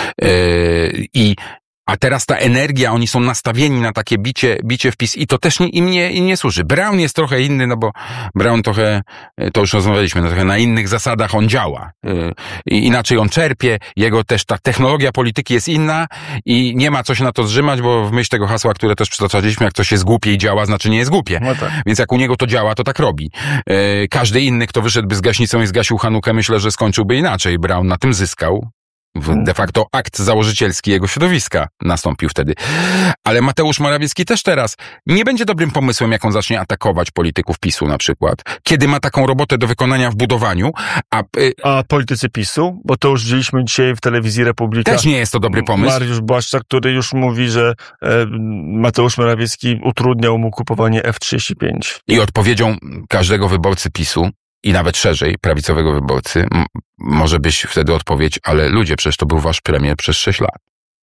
A teraz ta energia, oni są nastawieni na takie bicie w PiS i to też im nie służy. Braun jest trochę inny, no bo Braun trochę, to już rozmawialiśmy, trochę na innych zasadach on działa. I inaczej on czerpie, jego też ta technologia polityki jest inna i nie ma co się na to zrzymać, bo w myśl tego hasła, które też przytaczaliśmy, jak coś jest głupie i działa, znaczy nie jest głupie. No tak. Więc jak u niego to działa, to tak robi. Każdy inny, kto wyszedłby z gaśnicą i zgasił Hanukę, myślę, że skończyłby inaczej. Braun na tym zyskał. De facto akt założycielski jego środowiska nastąpił wtedy. Ale Mateusz Morawiecki też teraz nie będzie dobrym pomysłem, jak on zacznie atakować polityków PiS-u na przykład. Kiedy ma taką robotę do wykonania w budowaniu, A politycy PiS-u? Bo to już widzieliśmy dzisiaj w telewizji Republika. Też nie jest to dobry pomysł. Mariusz Błaszczak, który już mówi, że Mateusz Morawiecki utrudniał mu kupowanie F-35. I odpowiedzią każdego wyborcy PiS-u i nawet szerzej, prawicowego wyborcy, może być wtedy odpowiedź, ale ludzie, przecież to był wasz premier przez 6 lat.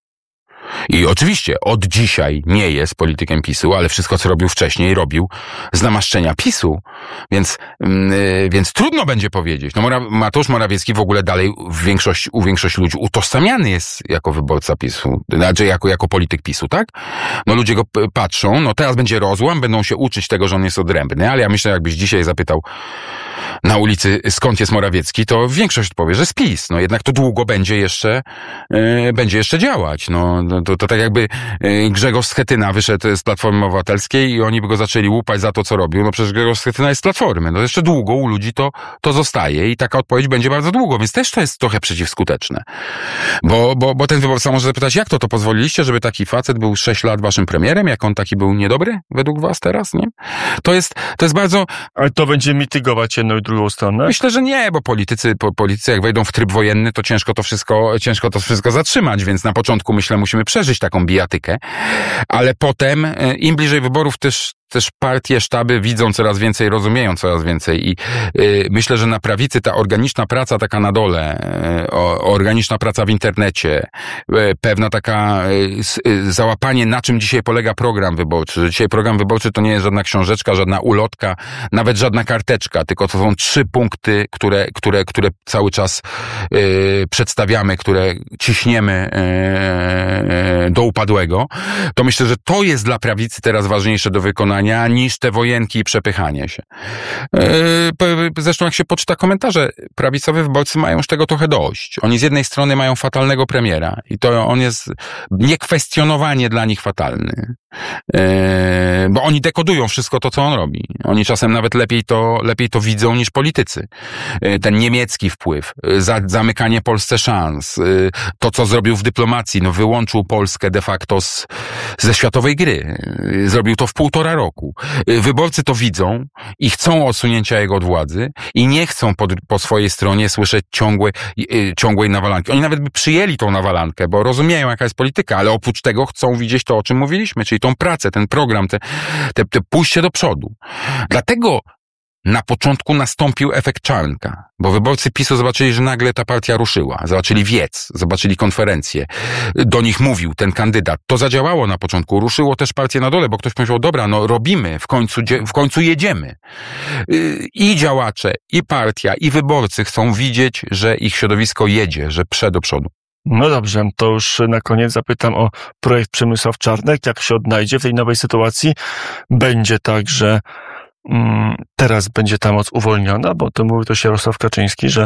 I oczywiście od dzisiaj nie jest politykiem PiS-u, ale wszystko, co robił wcześniej, robił z namaszczenia PiS-u. Więc trudno będzie powiedzieć. No Mateusz Morawiecki w ogóle dalej u większości ludzi utożsamiany jest jako wyborca PiS-u, znaczy jako polityk PiS-u, tak? No ludzie go patrzą, no teraz będzie rozłam, będą się uczyć tego, że on jest odrębny, ale ja myślę, jakbyś dzisiaj zapytał na ulicy, skąd jest Morawiecki, to większość odpowie, że z PiS. No jednak to długo będzie jeszcze działać. No to tak jakby Grzegorz Schetyna wyszedł z Platformy Obywatelskiej i oni by go zaczęli łupać za to, co robił. No przecież Grzegorz Schetyna jest z Platformy. No jeszcze długo u ludzi to zostaje i taka odpowiedź będzie bardzo długo, więc też to jest trochę przeciwskuteczne. Bo ten wyborca może zapytać, jak to pozwoliliście, żeby taki facet był 6 lat waszym premierem, jak on taki był niedobry według was teraz, nie? To jest bardzo... Ale to będzie mitygować jedną i drugą stronę? Myślę, że nie, bo politycy jak wejdą w tryb wojenny, to ciężko to wszystko zatrzymać, więc na początku myślę, musimy przeżyć taką bijatykę, ale potem im bliżej wyborów też partie, sztaby widzą coraz więcej, rozumieją coraz więcej i myślę, że na prawicy ta organiczna praca taka na dole, organiczna praca w internecie, pewna taka załapanie, na czym dzisiaj polega program wyborczy. Dzisiaj program wyborczy to nie jest żadna książeczka, żadna ulotka, nawet żadna karteczka, tylko to są 3 punkty, które cały czas przedstawiamy, które ciśniemy do upadłego. To myślę, że to jest dla prawicy teraz ważniejsze do wykonania niż te wojenki i przepychanie się. Zresztą jak się poczyta komentarze, prawicowi wyborcy mają już tego trochę dość. Oni z jednej strony mają fatalnego premiera i to on jest niekwestionowanie dla nich fatalny. Bo oni dekodują wszystko to, co on robi. Oni czasem nawet lepiej to widzą niż politycy. Ten niemiecki wpływ, zamykanie Polsce szans, to, co zrobił w dyplomacji, no wyłączył Polskę de facto ze światowej gry. Zrobił to w 1,5 roku. Wyborcy to widzą i chcą odsunięcia jego od władzy i nie chcą po swojej stronie słyszeć ciągłej nawalanki. Oni nawet by przyjęli tą nawalankę, bo rozumieją, jaka jest polityka, ale oprócz tego chcą widzieć to, o czym mówiliśmy, czyli tą pracę, ten program, te pójście do przodu. Dlatego na początku nastąpił efekt Czarnka, bo wyborcy PiS-u zobaczyli, że nagle ta partia ruszyła, zobaczyli wiec, zobaczyli konferencję, do nich mówił ten kandydat. To zadziałało na początku, ruszyło też partię na dole, bo ktoś powiedział, dobra, no robimy, w końcu jedziemy. I działacze, i partia, i wyborcy chcą widzieć, że ich środowisko jedzie, że prze do przodu. No dobrze, to już na koniec zapytam o projekt Przemysław Czarnek, jak się odnajdzie w tej nowej sytuacji. Będzie tak, że teraz będzie ta moc uwolniona, bo to mówił też Jarosław Kaczyński, że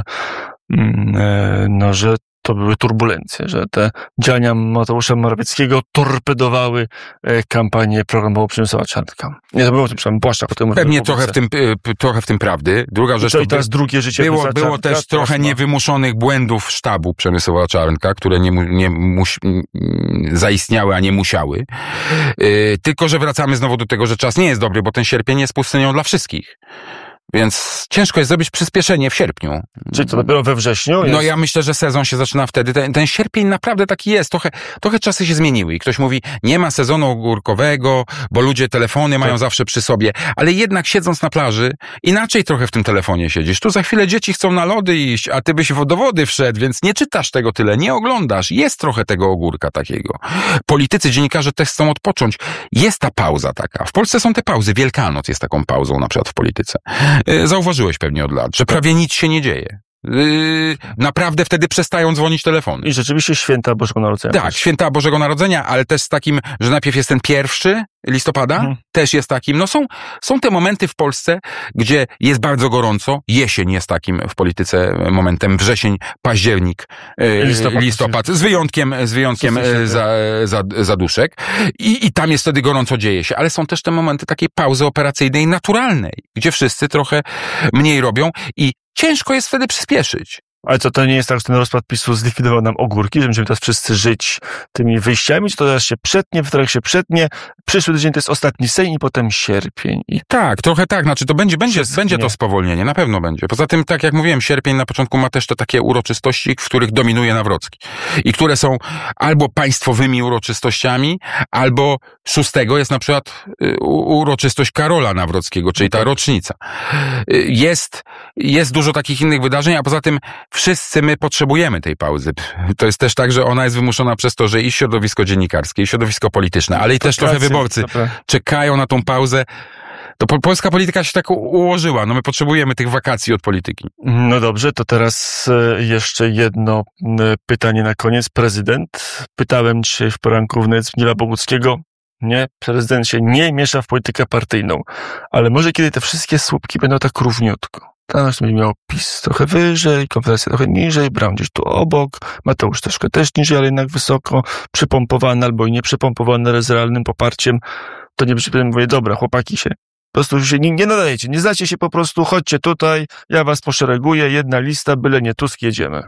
że to były turbulencje, że te działania Mateusza Morawieckiego torpedowały kampanię programową Przemysława Czarnka. Nie, to było przepraszam, Błaszczak. Pewnie trochę w tym prawdy. Druga rzecz, i teraz drugie życie było też trochę niewymuszonych błędów sztabu Przemysława Czarnka, które zaistniały, a nie musiały. Tylko że wracamy znowu do tego, że czas nie jest dobry, bo ten sierpień jest pustynią dla wszystkich. Więc ciężko jest zrobić przyspieszenie w sierpniu. Czyli to dopiero we wrześniu? No ja myślę, że sezon się zaczyna wtedy. Ten sierpień naprawdę taki jest. Trochę czasy się zmieniły i ktoś mówi, nie ma sezonu ogórkowego, bo ludzie telefony mają zawsze przy sobie. Ale jednak siedząc na plaży, inaczej trochę w tym telefonie siedzisz. Tu za chwilę dzieci chcą na lody iść, a ty byś do wody wszedł, więc nie czytasz tego tyle, nie oglądasz. Jest trochę tego ogórka takiego. Politycy, dziennikarze też chcą odpocząć. Jest ta pauza taka. W Polsce są te pauzy. Wielkanoc jest taką pauzą na przykład w polityce. Zauważyłeś pewnie od lat, że prawie nic się nie dzieje. Naprawdę wtedy przestają dzwonić telefony. I rzeczywiście święta Bożego Narodzenia. Tak, święta Bożego Narodzenia, ale też z takim, że najpierw jest ten 1 listopada, też jest takim, no są te momenty w Polsce, gdzie jest bardzo gorąco, jesień jest takim w polityce momentem, wrzesień, październik, listopad, z wyjątkiem zaduszek i tam jest wtedy gorąco, dzieje się, ale są też te momenty takiej pauzy operacyjnej naturalnej, gdzie wszyscy trochę mniej robią i ciężko jest wtedy przyspieszyć. Ale co, to nie jest tak, że ten rozpad PiS-u zlikwidował nam ogórki, że będziemy teraz wszyscy żyć tymi wyjściami, czy to teraz się przetnie, w trakcie się przetnie, przyszły tydzień to jest ostatni Sejm i potem sierpień. Tak, trochę tak, znaczy to będzie to spowolnienie, na pewno będzie. Poza tym, tak jak mówiłem, sierpień na początku ma też te takie uroczystości, w których dominuje Nawrocki i które są albo państwowymi uroczystościami, albo 6 jest na przykład uroczystość Karola Nawrockiego, czyli ta rocznica. Jest dużo takich innych wydarzeń, a poza tym wszyscy my potrzebujemy tej pauzy. To jest też tak, że ona jest wymuszona przez to, że i środowisko dziennikarskie, i środowisko polityczne, ale i też trochę wyborcy czekają na tą pauzę. To polska polityka się tak ułożyła. No my potrzebujemy tych wakacji od polityki. No dobrze, to teraz jeszcze jedno pytanie na koniec. Prezydent. Pytałem dzisiaj w poranku w Zbigniewa Boguckiego. Nie, prezydent się nie miesza w politykę partyjną. Ale może kiedy te wszystkie słupki będą tak równiutko. Teraz będzie miał PiS trochę wyżej, Konfederacja trochę niżej, Braun gdzieś tu obok, Mateusz troszkę też niżej, ale jednak wysoko, przypompowany albo i nie przypompowany z realnym poparciem, to nie mówię, dobra, chłopaki się, po prostu się nie nadajecie, nie znacie się po prostu, chodźcie tutaj, ja was poszereguję, jedna lista, byle nie Tusk, jedziemy.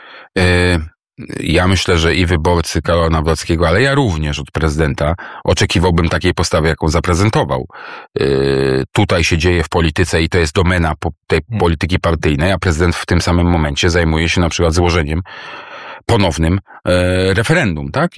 Ja myślę, że i wyborcy Karola Nawrockiego, ale ja również od prezydenta oczekiwałbym takiej postawy, jaką zaprezentował. Tutaj się dzieje w polityce i to jest domena tej polityki partyjnej, a prezydent w tym samym momencie zajmuje się na przykład złożeniem ponownym referendum, tak?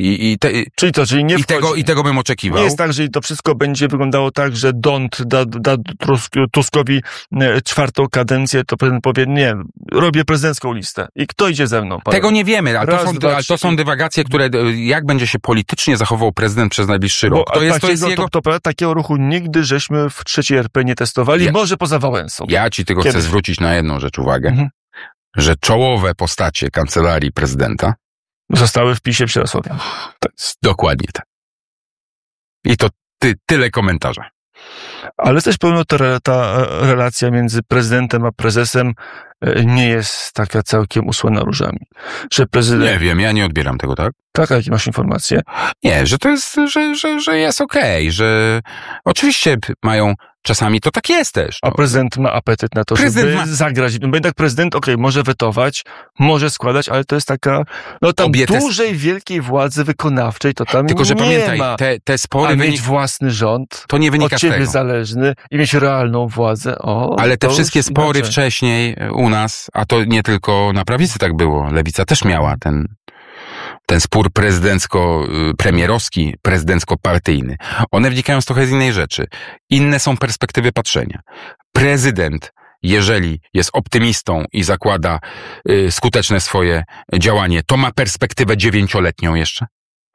I tego bym oczekiwał. Nie jest tak, że to wszystko będzie wyglądało tak, że Dont da Tuskowi 4. kadencję, to prezydent powie, nie, robię prezydencką listę. I kto idzie ze mną? Tego nie wiemy, ale to są dywagacje, które, jak będzie się politycznie zachował prezydent przez najbliższy rok. Takiego ruchu nigdy żeśmy w III RP nie testowali, może poza Wałęsą. Ja ci tylko chcę zwrócić na jedną rzecz uwagę. Że czołowe postacie kancelarii prezydenta zostały w PiS-ie w Jarosławie. Dokładnie tak. I to tyle komentarza. Ale też pewno ta relacja między prezydentem a prezesem nie jest taka całkiem usłana różami. Że prezydent... Nie wiem, ja nie odbieram tego, tak? Tak, a jakie masz informacje? Nie, że to jest, że jest okej, że oczywiście mają... Czasami to tak jest też. A prezydent ma apetyt na to, żeby zagrać. Bo jednak prezydent, może wetować, może składać, ale to jest taka, tam dużej, wielkiej władzy wykonawczej, to tam tylko, że nie pamiętaj, ma. te spory... mieć własny rząd, to nie wynika od ciebie z tego. zależny i mieć realną władzę. Ale te wszystkie spory wcześniej u nas, a to nie tylko na prawicy tak było, lewica też miała ten spór prezydencko-premierowski, prezydencko-partyjny, one wnikają z trochę z innej rzeczy. Inne są perspektywy patrzenia. Prezydent, jeżeli jest optymistą i zakłada skuteczne swoje działanie, to ma perspektywę 9-letnią jeszcze.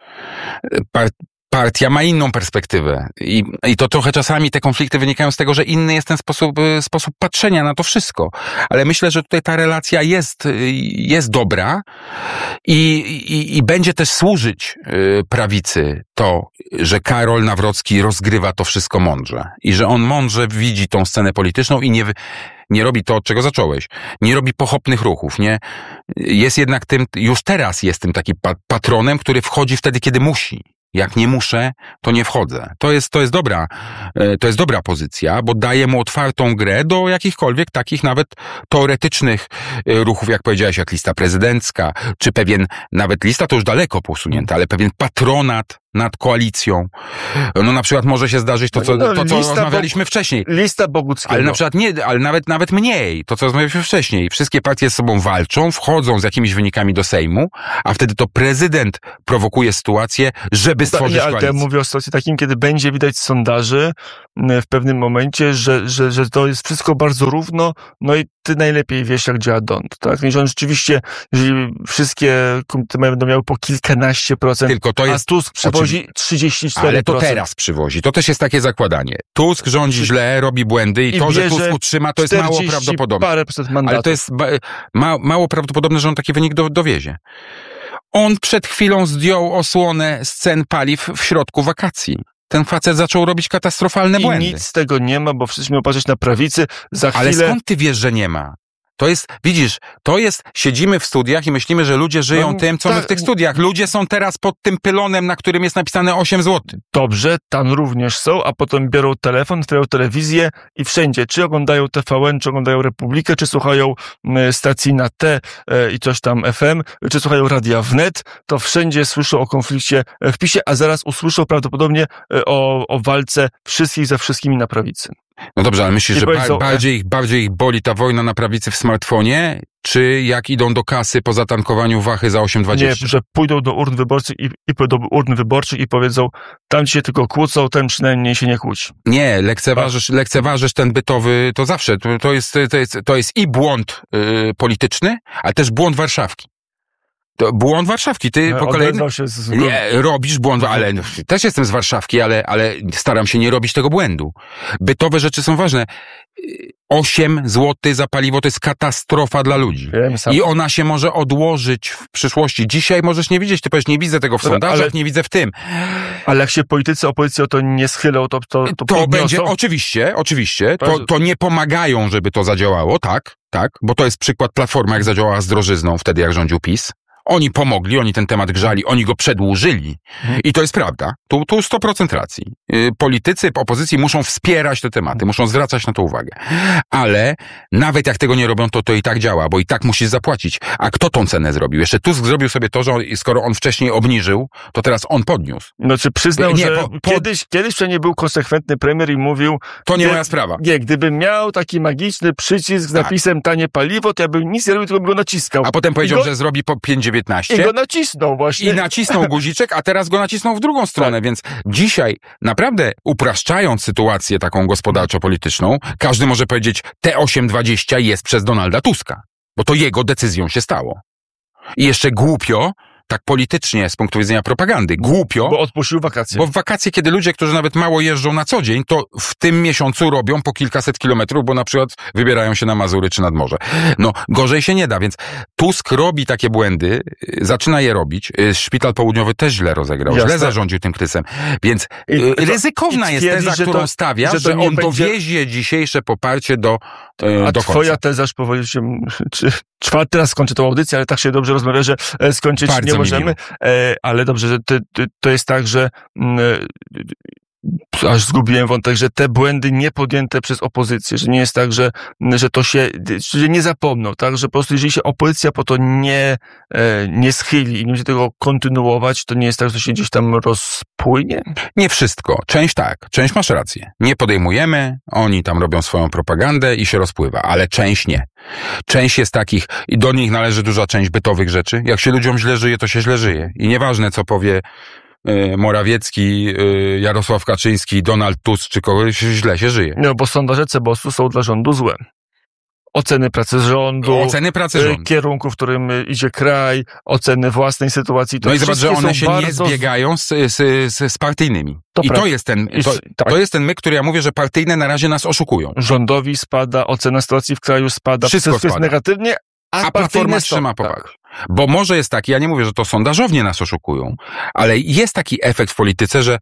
Partia ma inną perspektywę i to trochę czasami te konflikty wynikają z tego, że inny jest ten sposób patrzenia na to wszystko. Ale myślę, że tutaj ta relacja jest dobra i będzie też służyć prawicy to, że Karol Nawrocki rozgrywa to wszystko mądrze i że on mądrze widzi tą scenę polityczną i nie robi to, od czego zacząłeś. Nie robi pochopnych ruchów, nie? Jest jednak już teraz jest tym takim patronem, który wchodzi wtedy, kiedy musi. Jak nie muszę, to nie wchodzę. To jest dobra pozycja, bo daje mu otwartą grę do jakichkolwiek takich nawet teoretycznych ruchów, jak powiedziałeś, jak lista prezydencka, czy pewien, nawet lista to już daleko posunięta, ale pewien patronat nad koalicją. No na przykład może się zdarzyć to, co rozmawialiśmy wcześniej. Lista Boguckiego. Ale na przykład ale nawet mniej. To, co rozmawialiśmy wcześniej. Wszystkie partie z sobą walczą, wchodzą z jakimiś wynikami do Sejmu, a wtedy to prezydent prowokuje sytuację, żeby stworzyć koalicję. Ale ja mówię o sytuacji takim, kiedy będzie widać z sondaży w pewnym momencie, że to jest wszystko bardzo równo, no i ty najlepiej wiesz, jak działa DONT, tak? Więc on rzeczywiście, jeżeli wszystkie komitety będą miały po kilkanaście procent, tylko to jest, a Tusk przywozi 34%. Ale to teraz przywozi. To też jest takie zakładanie. Tusk rządzi źle, robi błędy i to, że Tusk utrzyma, to jest mało prawdopodobne. Parę procent mandatów. Ale to jest mało prawdopodobne, że on taki wynik dowiezie. On przed chwilą zdjął osłonę z cen paliw w środku wakacji. Ten facet zaczął robić katastrofalne błędy. I nic z tego nie ma, bo wszyscy miał patrzeć na prawicy. Za chwilę... Ale skąd ty wiesz, że nie ma? To jest, widzisz, siedzimy w studiach i myślimy, że ludzie żyją tym, co my w tych studiach. Ludzie są teraz pod tym pylonem, na którym jest napisane 8 zł. Dobrze, tam również są, a potem biorą telefon, otwierają telewizję i wszędzie, czy oglądają TVN, czy oglądają Republikę, czy słuchają stacji na T i coś tam FM, czy słuchają radia wnet, to wszędzie słyszą o konflikcie w PiS-ie, a zaraz usłyszą prawdopodobnie o walce wszystkich ze wszystkimi na prawicy. No dobrze, ale myślisz, że bardziej ich boli ta wojna na prawicy w smartfonie, czy jak idą do kasy po zatankowaniu wachy za 8,20? Nie, że pójdą do urn wyborczych i powiedzą, tam ci się tylko kłócą, ten przynajmniej się nie kłóci. Nie, lekceważysz ten bytowy, to zawsze, to jest i błąd polityczny, ale też błąd Warszawki. To błąd Warszawki. Ty po kolei nie robisz błąd, ale też jestem z Warszawki, ale staram się nie robić tego błędu. Bytowe rzeczy są ważne. 8 zł za paliwo to jest katastrofa dla ludzi. I ona się może odłożyć w przyszłości. Dzisiaj możesz nie widzieć, ty powiesz, nie widzę tego w sondażach, nie widzę w tym. Ale jak się politycy opozycji o to nie schylą, to będzie, oczywiście. To nie pomagają, żeby to zadziałało, tak, bo to jest przykład Platformy, jak zadziałała z drożyzną wtedy, jak rządził PiS. Oni pomogli, oni ten temat grzali, oni go przedłużyli. I to jest prawda. Tu 100% racji. Politycy opozycji muszą wspierać te tematy, muszą zwracać na to uwagę. Ale nawet jak tego nie robią, to i tak działa, bo i tak musisz zapłacić. A kto tą cenę zrobił? Jeszcze Tusk zrobił sobie to, że skoro on wcześniej obniżył, to teraz on podniósł. Znaczy przyznał, że kiedyś przynajmniej był konsekwentny premier i mówił... To nie moja sprawa. Nie, gdybym miał taki magiczny przycisk z napisem tanie paliwo, to ja bym nic nie robił, tylko bym go naciskał. A potem powiedział, że zrobi po 5,19. I go nacisnął właśnie. I nacisnął guziczek, a teraz go nacisnął w drugą stronę, więc dzisiaj naprawdę upraszczając sytuację taką gospodarczo-polityczną, każdy może powiedzieć, te 8,20 jest przez Donalda Tuska, bo to jego decyzją się stało. I jeszcze głupio, tak politycznie z punktu widzenia propagandy, głupio. Bo odpuścił wakacje. Bo w wakacje, kiedy ludzie, którzy nawet mało jeżdżą na co dzień, to w tym miesiącu robią po kilkaset kilometrów, bo na przykład wybierają się na Mazury czy nad morze. No, gorzej się nie da, więc Tusk robi takie błędy, zaczyna je robić. Szpital Południowy też źle rozegrał, źle zarządził tym kryzysem. Więc ryzykowna jest teza, którą stawia, że on dowiezie dzisiejsze poparcie do końca. Twoja teza, że powiedziałem, czwarty raz skończę tą audycję, ale tak się dobrze rozmawia, że skończyć bardzo nie możemy. Ale dobrze, że to jest tak, że aż zgubiłem wątek, że te błędy nie podjęte przez opozycję, że nie jest tak, że to się, że nie zapomną, tak, że po prostu jeżeli się opozycja po to nie schyli i nie będzie tego kontynuować, to nie jest tak, że to się gdzieś tam rozpłynie? Nie wszystko. Część tak. Część masz rację. Nie podejmujemy, oni tam robią swoją propagandę i się rozpływa, ale część nie. Część jest takich, i do nich należy duża część bytowych rzeczy. Jak się ludziom źle żyje, to się źle żyje. I nieważne, co powie Morawiecki, Jarosław Kaczyński, Donald Tusk czy kogoś, źle się żyje. No, bo sondaże CBOS-u są dla rządu złe. Oceny pracy rządu, kierunku, w którym idzie kraj, oceny własnej sytuacji. To no i zobacz, że one się nie zbiegają z partyjnymi. To jest ten myk, który ja mówię, że partyjne na razie nas oszukują. Rządowi spada, ocena sytuacji w kraju spada, wszystko jest negatywnie, a Platforma trzyma poparcie. Bo może jest taki, ja nie mówię, że to sondażownie nas oszukują, ale jest taki efekt w polityce, że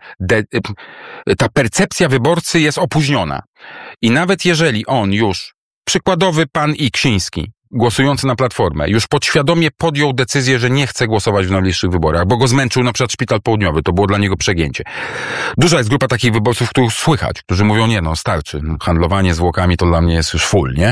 ta percepcja wyborcy jest opóźniona. I nawet jeżeli on już, przykładowy pan Iksiński, głosujący na Platformę, już podświadomie podjął decyzję, że nie chce głosować w najbliższych wyborach, bo go zmęczył na przykład Szpital Południowy, to było dla niego przegięcie. Duża jest grupa takich wyborców, których słychać, którzy mówią, nie no, starczy, handlowanie zwłokami to dla mnie jest już full, nie?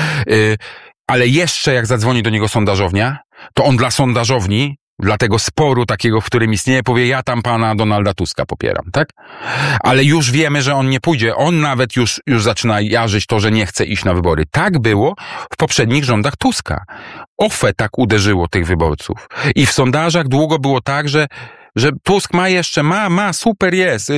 Ale jeszcze jak zadzwoni do niego sondażownia, to on dla sondażowni, dla tego sporu takiego, w którym istnieje, powie, ja tam pana Donalda Tuska popieram, tak? Ale już wiemy, że on nie pójdzie. On nawet już zaczyna jarzyć to, że nie chce iść na wybory. Tak było w poprzednich rządach Tuska. OFE tak uderzyło tych wyborców. I w sondażach długo było tak, że Tusk ma jeszcze, super jest.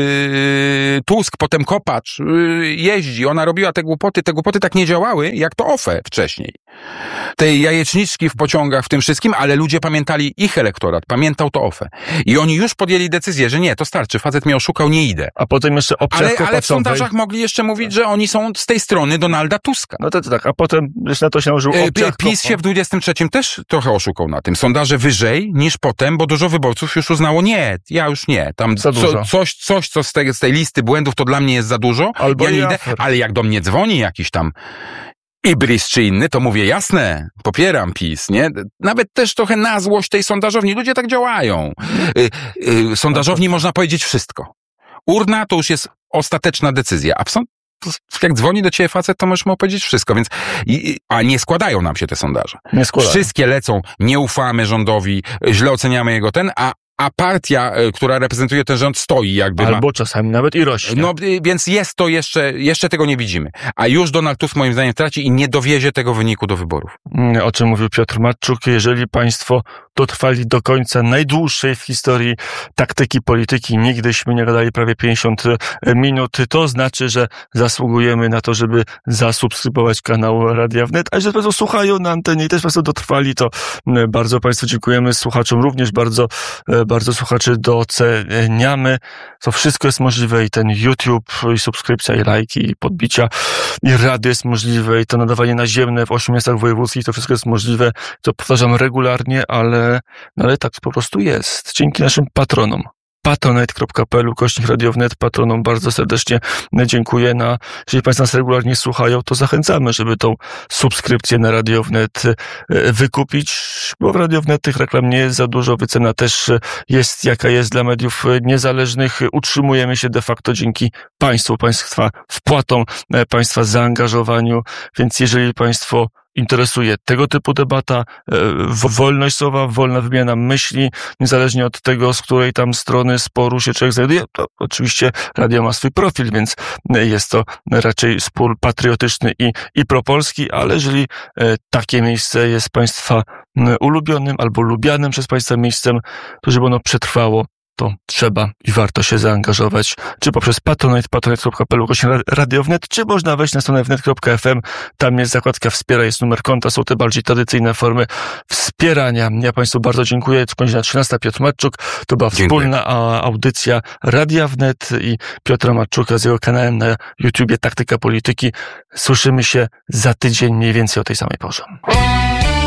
Tusk, potem Kopacz jeździ, ona robiła te głupoty tak nie działały, jak to OFE wcześniej. Te jajeczniczki w pociągach, w tym wszystkim, ale ludzie pamiętali, ich elektorat pamiętał to OFE. I oni już podjęli decyzję, że nie, to starczy, facet mnie oszukał, nie idę. A potem jeszcze ale w sondażach mogli jeszcze mówić, że oni są z tej strony Donalda Tuska. No to tak, a potem jeszcze na to się nałożył PiS się w 23 też trochę oszukał na tym. Sondaże wyżej niż potem, bo dużo wyborców już uznało, nie, ja już nie. Tam coś, co z tej listy błędów, to dla mnie jest za dużo. Albo ja nie idę, ale jak do mnie dzwoni jakiś tam Ibris czy inny, to mówię, jasne, popieram PiS, nie? Nawet też trochę na złość tej sondażowni. Ludzie tak działają. Sondażowni można powiedzieć wszystko. Urna to już jest ostateczna decyzja. A jak dzwoni do ciebie facet, to możesz mu powiedzieć wszystko. Więc, a nie składają nam się te sondaże. Nie składają. Wszystkie lecą, nie ufamy rządowi, źle oceniamy jego a partia, która reprezentuje ten rząd, stoi jakby. Albo czasami nawet i rośnie. No, więc jest to jeszcze tego nie widzimy. A już Donald Tusk moim zdaniem traci i nie dowiezie tego wyniku do wyborów. O czym mówił Piotr Matczuk. Jeżeli państwo dotrwali do końca najdłuższej w historii taktyki polityki, nigdyśmy nie gadali prawie 50 minut, to znaczy, że zasługujemy na to, żeby zasubskrybować kanał Radia Wnet, a jeżeli państwo słuchają na antenie i też państwo dotrwali, to bardzo państwu dziękujemy. Słuchaczom również bardzo słuchaczy doceniamy. To wszystko jest możliwe i ten YouTube, i subskrypcja, i lajki, i podbicia, i radio jest możliwe, i to nadawanie naziemne w 8 miastach wojewódzkich, to wszystko jest możliwe. To powtarzam regularnie, ale tak po prostu jest. Dzięki naszym patronom. patronite.pl/Radio Wnet. Patronom bardzo serdecznie dziękuję. Jeżeli państwo nas regularnie słuchają, to zachęcamy, żeby tą subskrypcję na Radio Wnet wykupić, bo w Radio Wnet tych reklam nie jest za dużo. Wycena też jest jaka jest dla mediów niezależnych. Utrzymujemy się de facto dzięki państwu, państwa wpłatom, państwa zaangażowaniu, więc jeżeli państwo interesuje tego typu debata, wolność słowa, wolna wymiana myśli, niezależnie od tego, z której tam strony sporu się człowiek znajduje, to oczywiście radio ma swój profil, więc jest to raczej spór patriotyczny i propolski, ale jeżeli takie miejsce jest państwa ulubionym albo lubianym przez państwa miejscem, to żeby ono przetrwało, to trzeba i warto się zaangażować, czy poprzez patronite.pl/Radio Wnet, czy można wejść na stronę wnet.fm, tam jest zakładka wspiera, jest numer konta, są te bardziej tradycyjne formy wspierania. Ja państwu bardzo dziękuję. Godzina 13, Piotr Matczuk. To była wspólna audycja Radia Wnet i Piotra Matczuka z jego kanałem na YouTubie Taktyka Polityki. Słyszymy się za tydzień mniej więcej o tej samej porze.